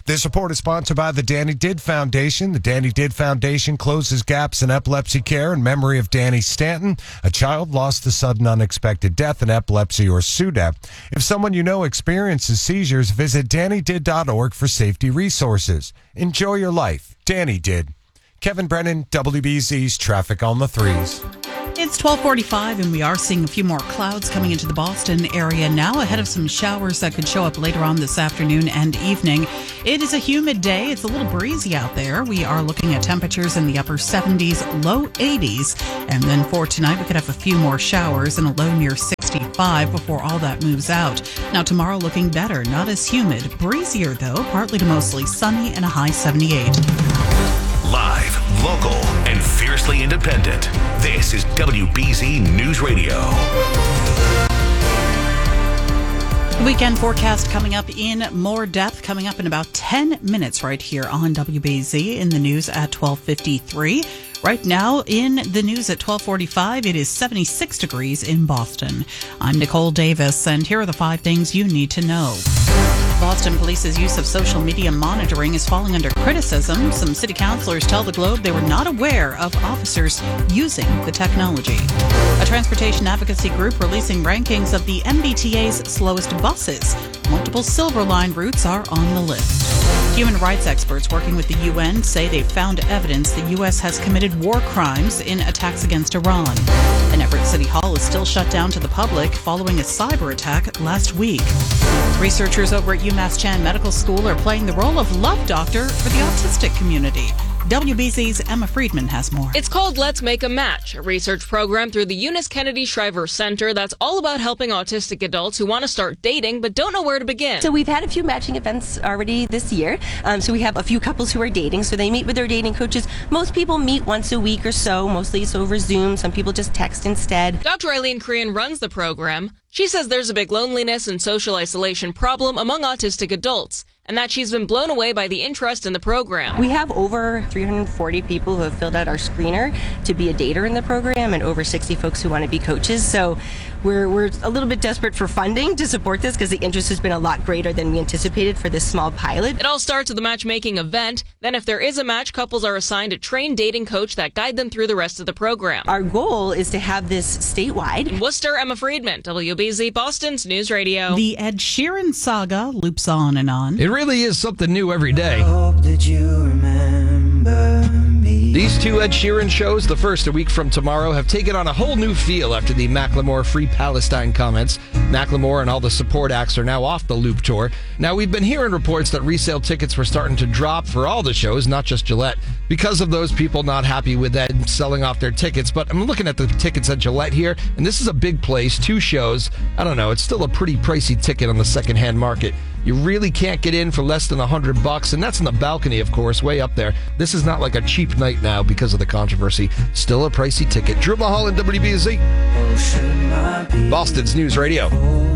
Speaker 9: This report is sponsored by the Danny Didd Foundation. The Danny Didd Foundation closes gaps in epilepsy care in memory of Danny Stanton, a child lost to sudden unexpected death in epilepsy or S U D E P. If someone you know experiences seizures, visit danny did dot org for safety resources. Enjoy your life. Danny Didd. Kevin Brennan, W B Z's Traffic on the Threes.
Speaker 8: It's twelve forty-five, and we are seeing a few more clouds coming into the Boston area now, ahead of some showers that could show up later on this afternoon and evening. It is a humid day. It's a little breezy out there. We are looking at temperatures in the upper seventies, low eighties. And then for tonight, we could have a few more showers and a low near sixty-five before all that moves out. Now, tomorrow looking better, not as humid. Breezier, though, partly to mostly sunny and a high seventy-eight.
Speaker 5: Live, local, and fiercely independent. This is W B Z News Radio.
Speaker 8: Weekend forecast coming up in more depth, coming up in about ten minutes right here on W B Z in the news at twelve fifty-three. Right now in the news at twelve forty-five, it is seventy-six degrees in Boston. I'm Nicole Davis, and here are the five things you need to know. Boston Police's use of social media monitoring is falling under criticism. Some city councilors tell the Globe they were not aware of officers using the technology. A transportation advocacy group releasing rankings of the M B T A's slowest buses. Multiple Silver Line routes are on the list. Human rights experts working with the U N say they've found evidence the U S has committed war crimes in attacks against Iran. And Everett City Hall is still shut down to the public following a cyber attack last week. Researchers over at UMass Chan Medical School are playing the role of love doctor for the autistic community. W B Z's Emma Friedman has more.
Speaker 3: It's called Let's Make a Match, a research program through the Eunice Kennedy Shriver Center that's all about helping autistic adults who want to start dating but don't know where to begin.
Speaker 4: So we've had a few matching events already this year. Um, so we have a few couples who are dating. So they meet with their dating coaches. Most people meet once a week or so, mostly it's over Zoom. Some people just text instead.
Speaker 3: Doctor Eileen Korean runs the program. She says there's a big loneliness and social isolation problem among autistic adults, and that she's been blown away by the interest in the program.
Speaker 4: We have over three hundred forty people who have filled out our screener to be a dater in the program and over sixty folks who want to be coaches. So we're we're a little bit desperate for funding to support this because the interest has been a lot greater than we anticipated for this small pilot.
Speaker 3: It all starts with a matchmaking event. Then if there is a match, couples are assigned a trained dating coach that guide them through the rest of the program.
Speaker 4: Our goal is to have this statewide.
Speaker 3: In Worcester, Emma Friedman, W B Z Boston's News Radio.
Speaker 8: The Ed Sheeran saga loops on and on.
Speaker 6: It really is something new every day.
Speaker 7: Hope that you remember me.
Speaker 6: These two Ed Sheeran shows, the first a week from tomorrow, have taken on a whole new feel after the Macklemore Free Palestine comments. Macklemore and all the support acts are now off the Loop Tour. Now, we've been hearing reports that resale tickets were starting to drop for all the shows, not just Gillette, because of those people not happy with that and selling off their tickets. But I'm looking at the tickets at Gillette here, and this is a big place, two shows. I don't know, it's still a pretty pricey ticket on the secondhand market. You really can't get in for less than a hundred bucks, and that's in the balcony, of course, way up there. This is not like a cheap night now because of the controversy. Still a pricey ticket. Drew Mahal in W B Z, Boston's News Radio.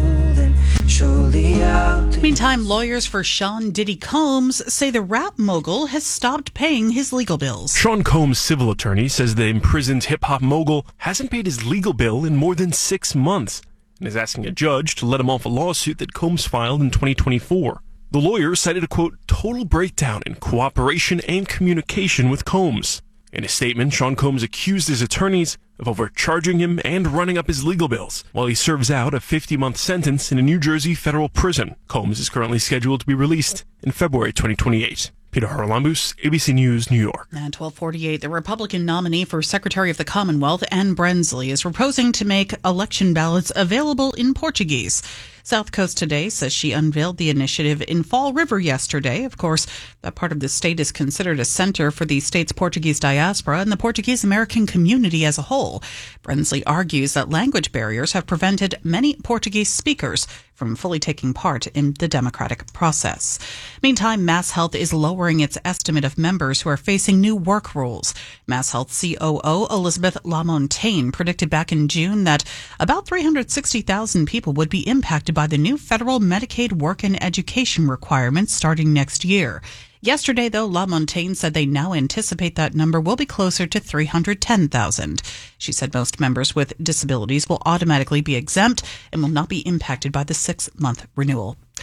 Speaker 8: Meantime, lawyers for Sean Diddy Combs say the rap mogul has stopped paying his legal bills.
Speaker 10: Sean Combs' civil attorney says the imprisoned hip-hop mogul hasn't paid his legal bill in more than six months. And is asking a judge to let him off a lawsuit that Combs filed in twenty twenty-four. The lawyer cited a, quote, total breakdown in cooperation and communication with Combs. In a statement, Sean Combs accused his attorneys of overcharging him and running up his legal bills while he serves out a fifty-month sentence in a New Jersey federal prison. Combs is currently scheduled to be released in February twenty twenty-eight. Peter Haralambous, A B C News, New York.
Speaker 8: At twelve forty-eight, the Republican nominee for Secretary of the Commonwealth, Anne Brensley, is proposing to make election ballots available in Portuguese. South Coast Today says she unveiled the initiative in Fall River yesterday. Of course, that part of the state is considered a center for the state's Portuguese diaspora and the Portuguese American community as a whole. Brensley argues that language barriers have prevented many Portuguese speakers from fully taking part in the democratic process. Meantime, MassHealth is lowering its estimate of members who are facing new work rules. MassHealth C O O Elizabeth Lamontagne predicted back in June that about three hundred sixty thousand people would be impacted by the new federal Medicaid work and education requirements starting next year. Yesterday, though, Lamontagne said they now anticipate that number will be closer to three hundred ten thousand. She said most members with disabilities will automatically be exempt and will not be impacted by the six-month renewal.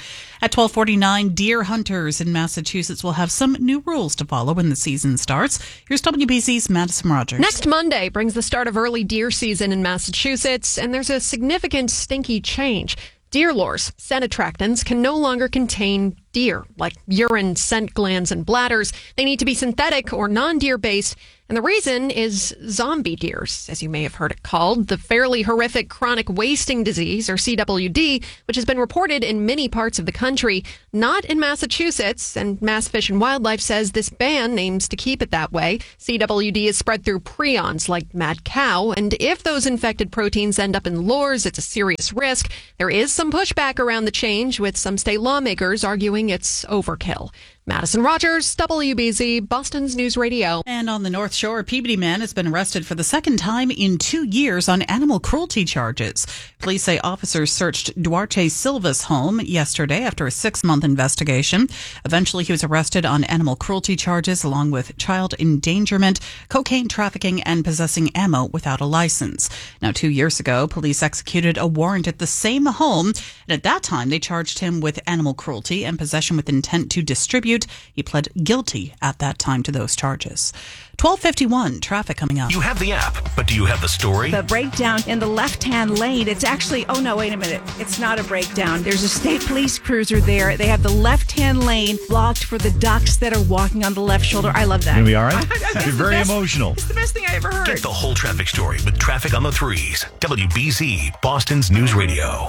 Speaker 8: At twelve forty-nine, deer hunters in Massachusetts will have some new rules to follow when the season starts. Here's W B Z's Madison Rogers.
Speaker 11: Next Monday brings the start of early deer season in Massachusetts, and there's a significant stinky change. Deer lures, scent attractants, can no longer contain deer, like urine, scent glands, and bladders. They need to be synthetic or non-deer based. And the reason is zombie deers, as you may have heard it called, the fairly horrific chronic wasting disease, or C W D, which has been reported in many parts of the country, not in Massachusetts. And Mass Fish and Wildlife says this ban aims to keep it that way. C W D is spread through prions like mad cow, and if those infected proteins end up in lures, it's a serious risk. There is some pushback around the change, with some state lawmakers arguing it's overkill. Madison Rogers, W B Z, Boston's News Radio.
Speaker 8: And on the North Shore, a Peabody man has been arrested for the second time in two years on animal cruelty charges. Police say officers searched Duarte Silva's home yesterday after a six-month investigation. Eventually, he was arrested on animal cruelty charges along with child endangerment, cocaine trafficking, and possessing ammo without a license. Now, two years ago, police executed a warrant at the same home, and at that time, they charged him with animal cruelty and possession with intent to distribute. He pled guilty at that time to those charges. twelve fifty-one, traffic coming up.
Speaker 5: You have the app, but do you have the story?
Speaker 12: The breakdown in the left-hand lane, it's actually, oh no, wait a minute. It's not a breakdown. There's a state police cruiser there. They have the left-hand lane blocked for the ducks that are walking on the left shoulder. I love that.
Speaker 14: Gonna be all right?
Speaker 12: I, I,
Speaker 14: You're very
Speaker 12: best,
Speaker 14: emotional.
Speaker 12: It's the best thing I ever heard.
Speaker 5: Get the whole traffic story with Traffic on the Threes. W B Z, Boston's News Radio.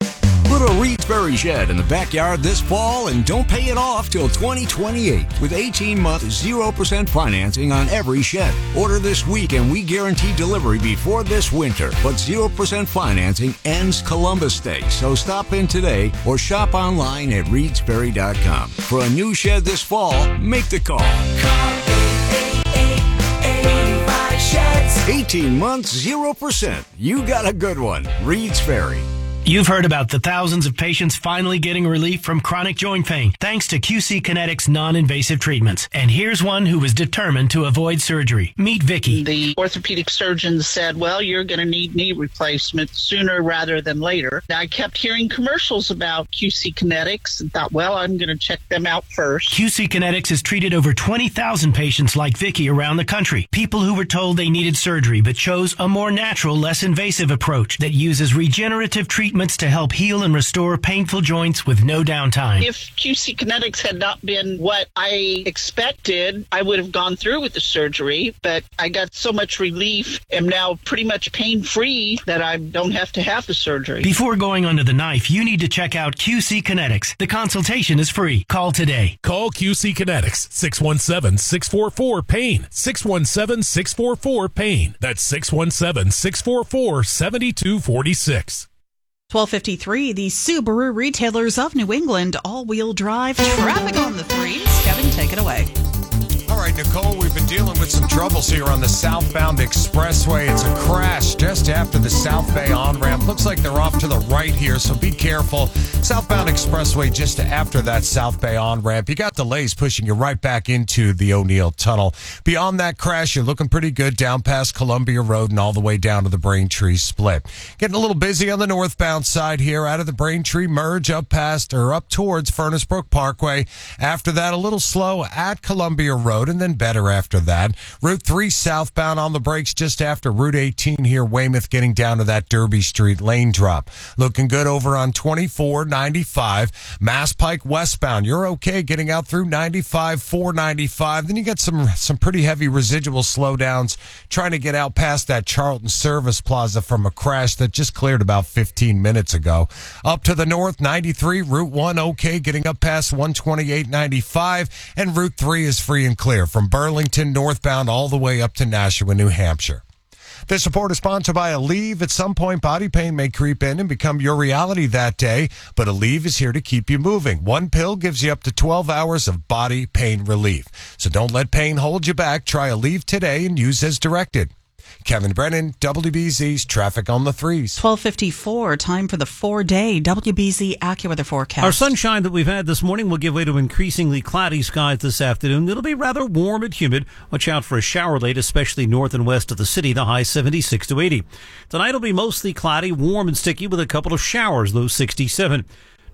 Speaker 15: Put a Reed's Berry shed in the backyard this fall and don't pay it off till twenty twenty-eight with eighteen-month zero percent financing on every shed. Order this week and we guarantee delivery before this winter. But zero percent financing ends Columbus Day, so stop in today or shop online at reeds berry dot com. For a new shed this fall, make the call. Call eight eight eight, eight five sheds. eighteen months, zero percent. You got a good one. Reed's Ferry.
Speaker 16: You've heard about the thousands of patients finally getting relief from chronic joint pain thanks to Q C Kinetics non-invasive treatments. And here's one who was determined to avoid surgery. Meet Vicky.
Speaker 25: The orthopedic surgeon said, well, you're going to need knee replacement sooner rather than later. I kept hearing commercials about Q C Kinetics and thought, well, I'm going to check them out first.
Speaker 16: Q C Kinetics has treated over twenty thousand patients like Vicky around the country. People who were told they needed surgery but chose a more natural, less invasive approach that uses regenerative treatment to help heal and restore painful joints with no downtime.
Speaker 25: If Q C Kinetics had not been what I expected, I would have gone through with the surgery, but I got so much relief, am now pretty much pain-free that I don't have to have the surgery.
Speaker 16: Before going under the knife, you need to check out Q C Kinetics. The consultation is free. Call today.
Speaker 27: Call Q C Kinetics, six one seven, six four four, PAIN, six one seven, six four four, PAIN. That's six one seven, six four four, seven two four six.
Speaker 8: twelve fifty-three, the Subaru retailers of New England all-wheel drive traffic on the threes. Kevin, take it away.
Speaker 9: All right, Nicole, we've been dealing with some troubles here on the southbound expressway. It's a crash just after the South Bay on-ramp. Looks like they're off to the right here, so be careful. Southbound expressway just after that South Bay on-ramp. You got delays pushing you right back into the O'Neill Tunnel. Beyond that crash, you're looking pretty good down past Columbia Road and all the way down to the Braintree Split. Getting a little busy on the northbound side here out of the Braintree merge up past or up towards Furnace Brook Parkway. After that, a little slow at Columbia Road, and then better after that. Route three southbound on the brakes just after Route eighteen here, Weymouth, getting down to that Derby Street lane drop. Looking good over on twenty-four ninety-five. Mass Pike westbound, you're okay getting out through ninety-five, four ninety-five. Then you got some some pretty heavy residual slowdowns trying to get out past that Charlton Service Plaza from a crash that just cleared about fifteen minutes ago. Up to the north, ninety-three, Route one okay getting up past one twenty-eight ninety-five, and Route three is free and clear from Burlington northbound all the way up to Nashua, New Hampshire. This report is sponsored by Aleve. At some point, body pain may creep in and become your reality that day, but Aleve is here to keep you moving. One pill gives you up to twelve hours of body pain relief. So don't let pain hold you back. Try Aleve today and use as directed. Kevin Brennan, W B Z's Traffic on the Threes.
Speaker 8: twelve fifty-four, time for the four-day W B Z AccuWeather forecast.
Speaker 28: Our sunshine that we've had this morning will give way to increasingly cloudy skies this afternoon. It'll be rather warm and humid. Watch out for a shower late, especially north and west of the city, the high seventy-six to eighty. Tonight will be mostly cloudy, warm and sticky with a couple of showers, low sixty-seven.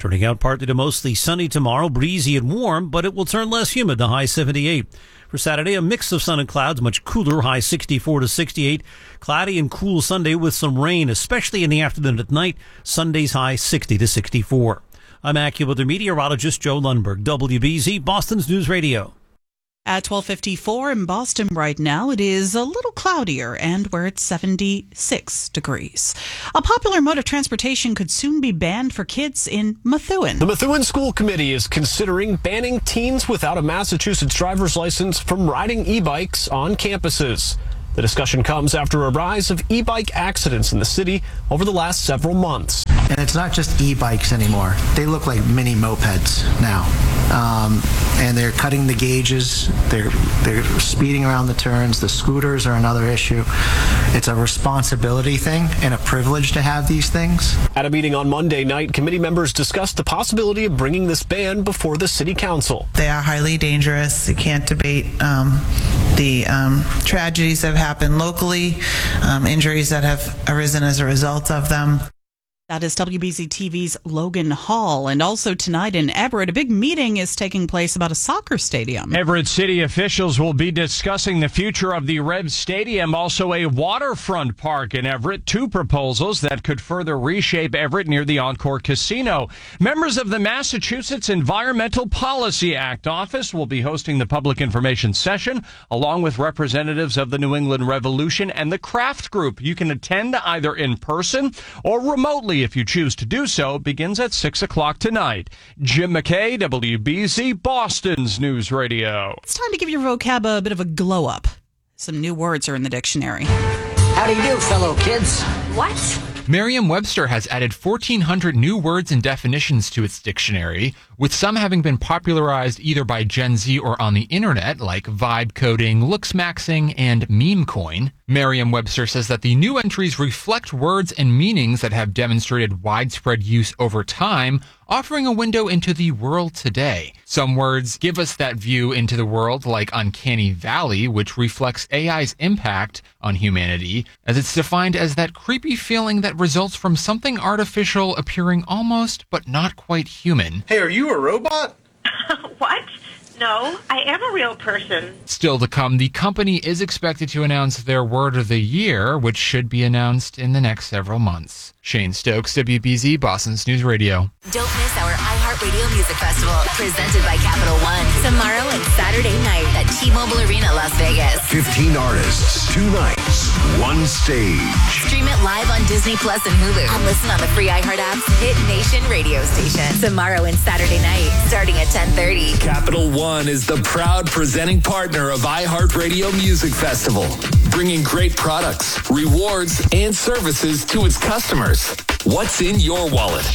Speaker 28: Turning out partly to mostly sunny tomorrow, breezy and warm, but it will turn less humid, the high seventy-eight. For Saturday, a mix of sun and clouds, much cooler, high sixty-four to sixty-eight. Cloudy and cool Sunday with some rain, especially in the afternoon at night. Sunday's high sixty to sixty-four. I'm AccuWeather meteorologist Joe Lundberg, W B Z, Boston's News Radio.
Speaker 8: At twelve fifty-four in Boston right now, it is a little cloudier, and we're at seventy-six degrees. A popular mode of transportation could soon be banned for kids in Methuen.
Speaker 1: The Methuen School Committee is considering banning teens without a Massachusetts driver's license from riding e-bikes on campuses. The discussion comes after a rise of e-bike accidents in the city over the last several months.
Speaker 2: And it's not just e-bikes anymore. They look like mini mopeds now. Um, and they're cutting the gauges. They're, they're speeding around the turns. The scooters are another issue. It's a responsibility thing and a privilege to have these things.
Speaker 1: At a meeting on Monday night, committee members discussed the possibility of bringing this ban before the city council.
Speaker 14: They are highly dangerous. You can't debate um, the um, tragedies that have happened locally, um, injuries that have arisen as a result of them.
Speaker 8: That is W B Z T V's Logan Hall. And also tonight in Everett, a big meeting is taking place about a soccer stadium.
Speaker 17: Everett city officials will be discussing the future of the Rev Stadium, also a waterfront park in Everett. Two proposals that could further reshape Everett near the Encore Casino. Members of the Massachusetts Environmental Policy Act office will be hosting the public information session, along with representatives of the New England Revolution and the Craft Group. You can attend either in person or remotely if you choose to do so. It begins at six o'clock tonight. Jim McKay, W B Z, Boston's News Radio.
Speaker 8: It's time to give your vocab a bit of a glow up. Some new words are in the dictionary.
Speaker 18: How do you do, fellow kids?
Speaker 19: What? Merriam-Webster has added fourteen hundred new words and definitions to its dictionary, with some having been popularized either by Gen Z or on the internet, like vibe coding, looksmaxing, and meme coin. Merriam-Webster says that the new entries reflect words and meanings that have demonstrated widespread use over time, offering a window into the world today. Some words give us that view into the world, like uncanny valley, which reflects A I's impact on humanity, as it's defined as that creepy feeling that results from something artificial appearing almost but not quite human.
Speaker 20: Hey, are you a robot?
Speaker 19: What? No, I am a real person. Still to come, the company is expected to announce their word of the year, which should be announced in the next several months. Shane Stokes, W B Z, Boston's News Radio.
Speaker 21: Don't miss our iHeartRadio Music Festival, presented by Capital One, tomorrow and Saturday night at T-Mobile Arena, Las Vegas.
Speaker 5: fifteen artists, two nights, one stage.
Speaker 21: Stream it live on Disney Plus and Hulu, and listen on the free iHeart app's Hit Nation radio station. Tomorrow and Saturday night, starting at ten thirty.
Speaker 29: Capital One is the proud presenting partner of iHeartRadio Music Festival, bringing great products, rewards, and services to its customers. What's in your wallet?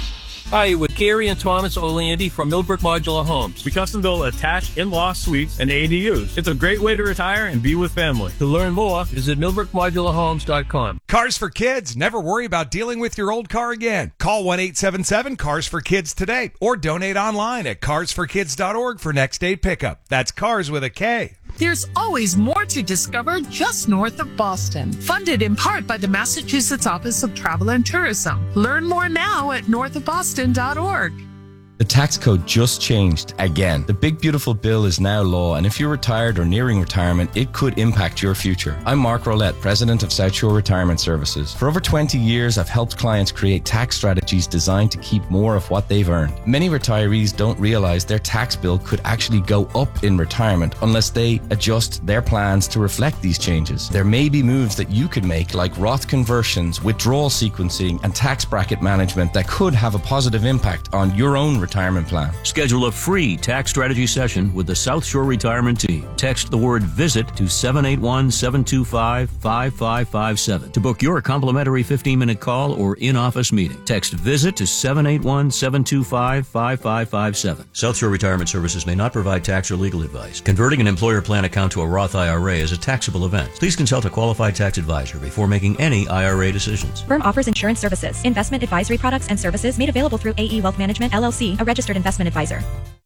Speaker 30: Hi, with Gary and Thomas O'Landy from Millbrook Modular Homes. We custom build attached in-law suites and A D Us. It's a great way to retire and be with family. To learn more, visit millbrook modular homes dot com.
Speaker 31: Cars for Kids. Never worry about dealing with your old car again. Call one eight seven seven cars for kids today or donate online at cars for kids dot org for next day pickup. That's cars with a K.
Speaker 32: There's always more to discover just north of Boston. Funded in part by the Massachusetts Office of Travel and Tourism. Learn more now at north of boston dot org.
Speaker 33: The tax code just changed again. The Big Beautiful Bill is now law, and if you're retired or nearing retirement, it could impact your future. I'm Mark Rolette, president of South Shore Retirement Services. For over twenty years, I've helped clients create tax strategies designed to keep more of what they've earned. Many retirees don't realize their tax bill could actually go up in retirement unless they adjust their plans to reflect these changes. There may be moves that you could make, like Roth conversions, withdrawal sequencing, and tax bracket management that could have a positive impact on your own retirement. retirement plan.
Speaker 34: Schedule a free tax strategy session with the South Shore Retirement Team. Text the word VISIT to seven eight one, seven two five, five five five seven to book your complimentary fifteen-minute call or in-office meeting. Text VISIT to seven eight one, seven two five, five five five seven. South Shore Retirement Services may not provide tax or legal advice. Converting an employer plan account to a Roth I R A is a taxable event. Please consult a qualified tax advisor before making any I R A decisions.
Speaker 35: Firm offers insurance services, investment advisory products and services made available through A E Wealth Management, L L C, a registered investment advisor.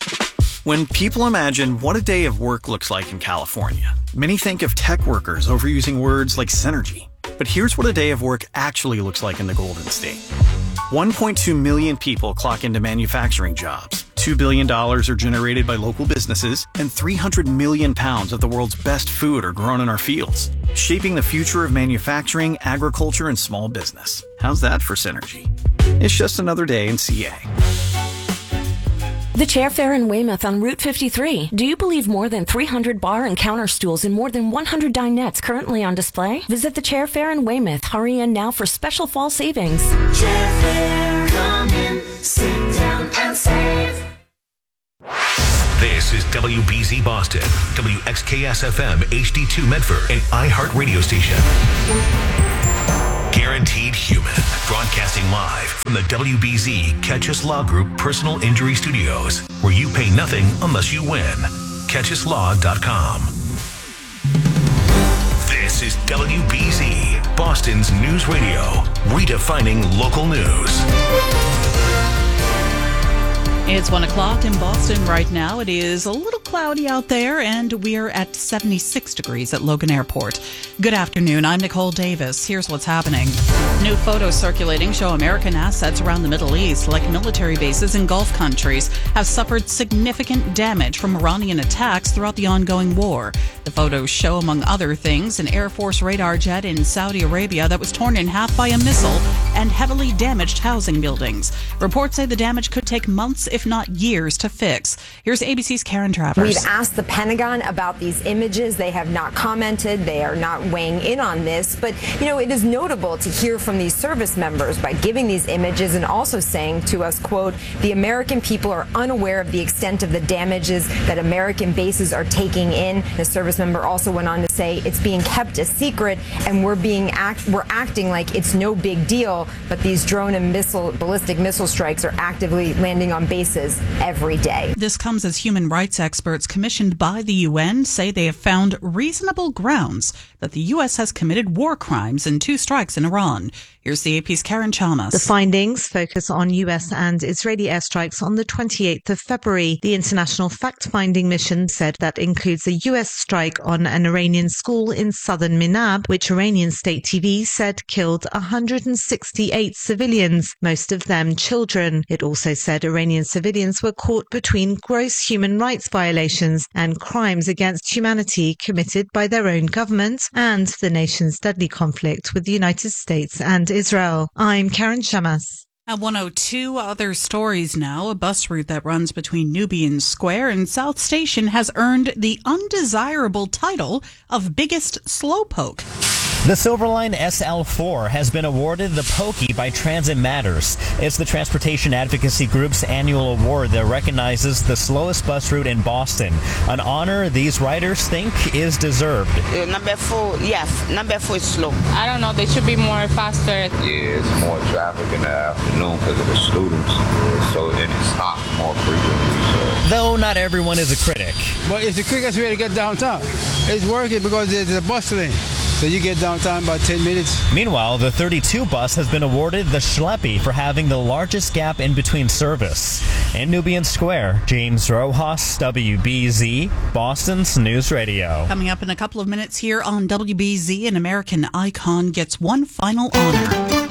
Speaker 36: When people imagine what a day of work looks like in California, many think of tech workers overusing words like synergy. But here's what a day of work actually looks like in the Golden State. one point two million people clock into manufacturing jobs. two billion dollars are generated by local businesses, and three hundred million pounds of the world's best food are grown in our fields, shaping the future of manufacturing, agriculture, and small business. How's that for synergy? It's just another day in C A.
Speaker 3: The Chair Fair in Weymouth on Route fifty-three. Do you believe more than three hundred bar and counter stools and more than one hundred dinettes currently on display? Visit the Chair Fair in Weymouth. Hurry in now for special fall savings.
Speaker 4: Chair Fair, come in, sit down and save.
Speaker 5: This is W B Z Boston, W X K S F M H D two Medford, and iHeart Radio Station. Guaranteed Human, broadcasting live from the W B Z Catch Us Law Group Personal Injury Studios, where you pay nothing unless you win. catch us law dot com. This is W B Z, Boston's news radio, redefining local news.
Speaker 8: It's one o'clock in Boston right now. It is a little cloudy out there, and we're at seventy-six degrees at Logan Airport. Good afternoon. I'm Nicole Davis. Here's what's happening. New photos circulating show American assets around the Middle East, like military bases in Gulf countries, have suffered significant damage from Iranian attacks throughout the ongoing war. The photos show, among other things, an Air Force radar jet in Saudi Arabia that was torn in half by a missile and heavily damaged housing buildings. Reports say the damage could take months, if not years, to fix. Here's A B C's Karen Travers.
Speaker 6: We've asked the Pentagon about these images. They have not commented. They are not weighing in on this. But, you know, it is notable to hear from these service members by giving these images and also saying to us, quote, the American people are unaware of the extent of the damages that American bases are taking in. The service member also went on to say it's being kept a secret and we're being act we're acting like it's no big deal, but these drone and missile ballistic missile strikes are actively landing on bases every day.
Speaker 8: This comes as human rights experts commissioned by the U N say they have found reasonable grounds that the U S has committed war crimes in two strikes in Iran. Here's the A P's Karen Chalmers.
Speaker 7: The findings focus on U S and Israeli airstrikes on the twenty-eighth of February. The international fact-finding mission said that includes a U S strike on an Iranian school in southern Minab, which Iranian state T V said killed one hundred sixty-eight civilians, most of them children. It also said Iranian civilians were caught between gross human rights violations and crimes against humanity committed by their own government and the nation's deadly conflict with the United States and Israel. I'm Karen Shamas.
Speaker 8: At one oh two, other stories now. A bus route that runs between Nubian Square and South Station has earned the undesirable title of biggest slowpoke.
Speaker 10: The Silverline S L four has been awarded the Pokey by Transit Matters. It's the transportation advocacy group's annual award that recognizes the slowest bus route in Boston, an honor these riders think is deserved.
Speaker 11: Uh, number four, yes, number four is slow.
Speaker 12: I don't know, they should be more faster.
Speaker 13: Yeah, it's more traffic in the afternoon because of the students, so and it's hot more frequently. So.
Speaker 10: Though not everyone is a critic.
Speaker 15: But it's the quickest way to get downtown. It's working because there's a bus lane. So you get downtown about ten minutes.
Speaker 10: Meanwhile, the thirty-two bus has been awarded the Schleppy for having the largest gap in between service. In Nubian Square, James Rojas, W B Z, Boston's News Radio.
Speaker 8: Coming up in a couple of minutes here on W B Z, an American icon gets one final honor.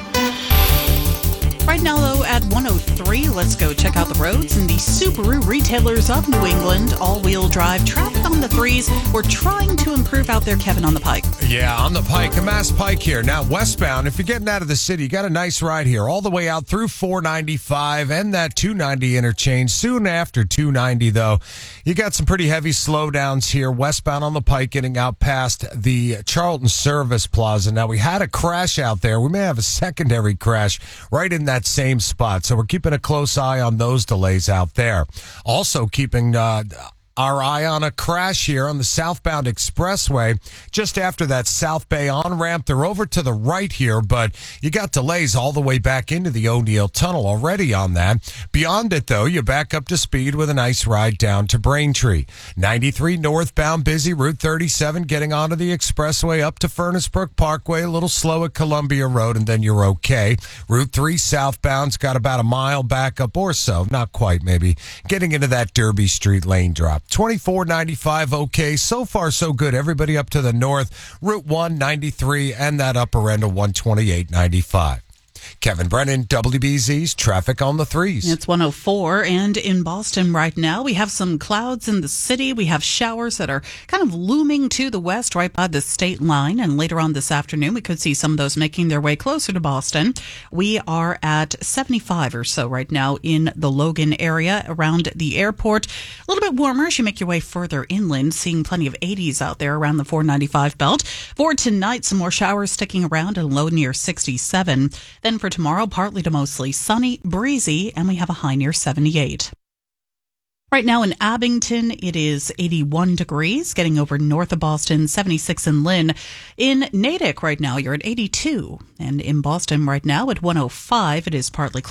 Speaker 8: Right now, though, at one oh three, let's go check out the roads and the Subaru retailers of New England. All-wheel drive traffic on the threes. We're trying to improve out there, Kevin, on the Pike.
Speaker 9: Yeah, on the Pike, the Mass Pike here. Now, westbound, if you're getting out of the city, you got a nice ride here all the way out through four ninety-five and that two ninety interchange. Soon after two ninety, though, you got some pretty heavy slowdowns here westbound on the Pike getting out past the Charlton Service Plaza. Now, we had a crash out there. We may have a secondary crash right in that same spot. So we're keeping a close eye on those delays out there. Also keeping uh, our eye on a crash here on the southbound expressway just after that South Bay on-ramp. They're over to the right here, but you got delays all the way back into the O'Neill Tunnel already on that. Beyond it, though, you back up to speed with a nice ride down to Braintree. ninety-three northbound busy, Route thirty-seven getting onto the expressway up to Furnace Brook Parkway, a little slow at Columbia Road, and then you're okay. Route three southbound's got about a mile back up or so, not quite maybe, getting into that Derby Street lane drop. twenty-four ninety-five, okay. So far, so good. Everybody up to the north. Route one ninety-three and that upper end of one twenty-eight ninety-five. Kevin Brennan, W B Z's Traffic on the Threes.
Speaker 8: It's one oh four, and in Boston right now, we have some clouds in the city. We have showers that are kind of looming to the west right by the state line, and later on this afternoon, we could see some of those making their way closer to Boston. We are at seventy-five or so right now in the Logan area around the airport. A little bit warmer as you make your way further inland, seeing plenty of eighties out there around the four ninety-five belt. For tonight, some more showers sticking around, a low near sixty-seven. Then for tomorrow, partly to mostly sunny, breezy, and we have a high near seventy-eight. Right now in Abington, it is eighty-one degrees, getting over north of Boston, seventy-six in Lynn. In Natick right now, you're at eighty-two. And in Boston right now at one oh five, it is partly cloudy.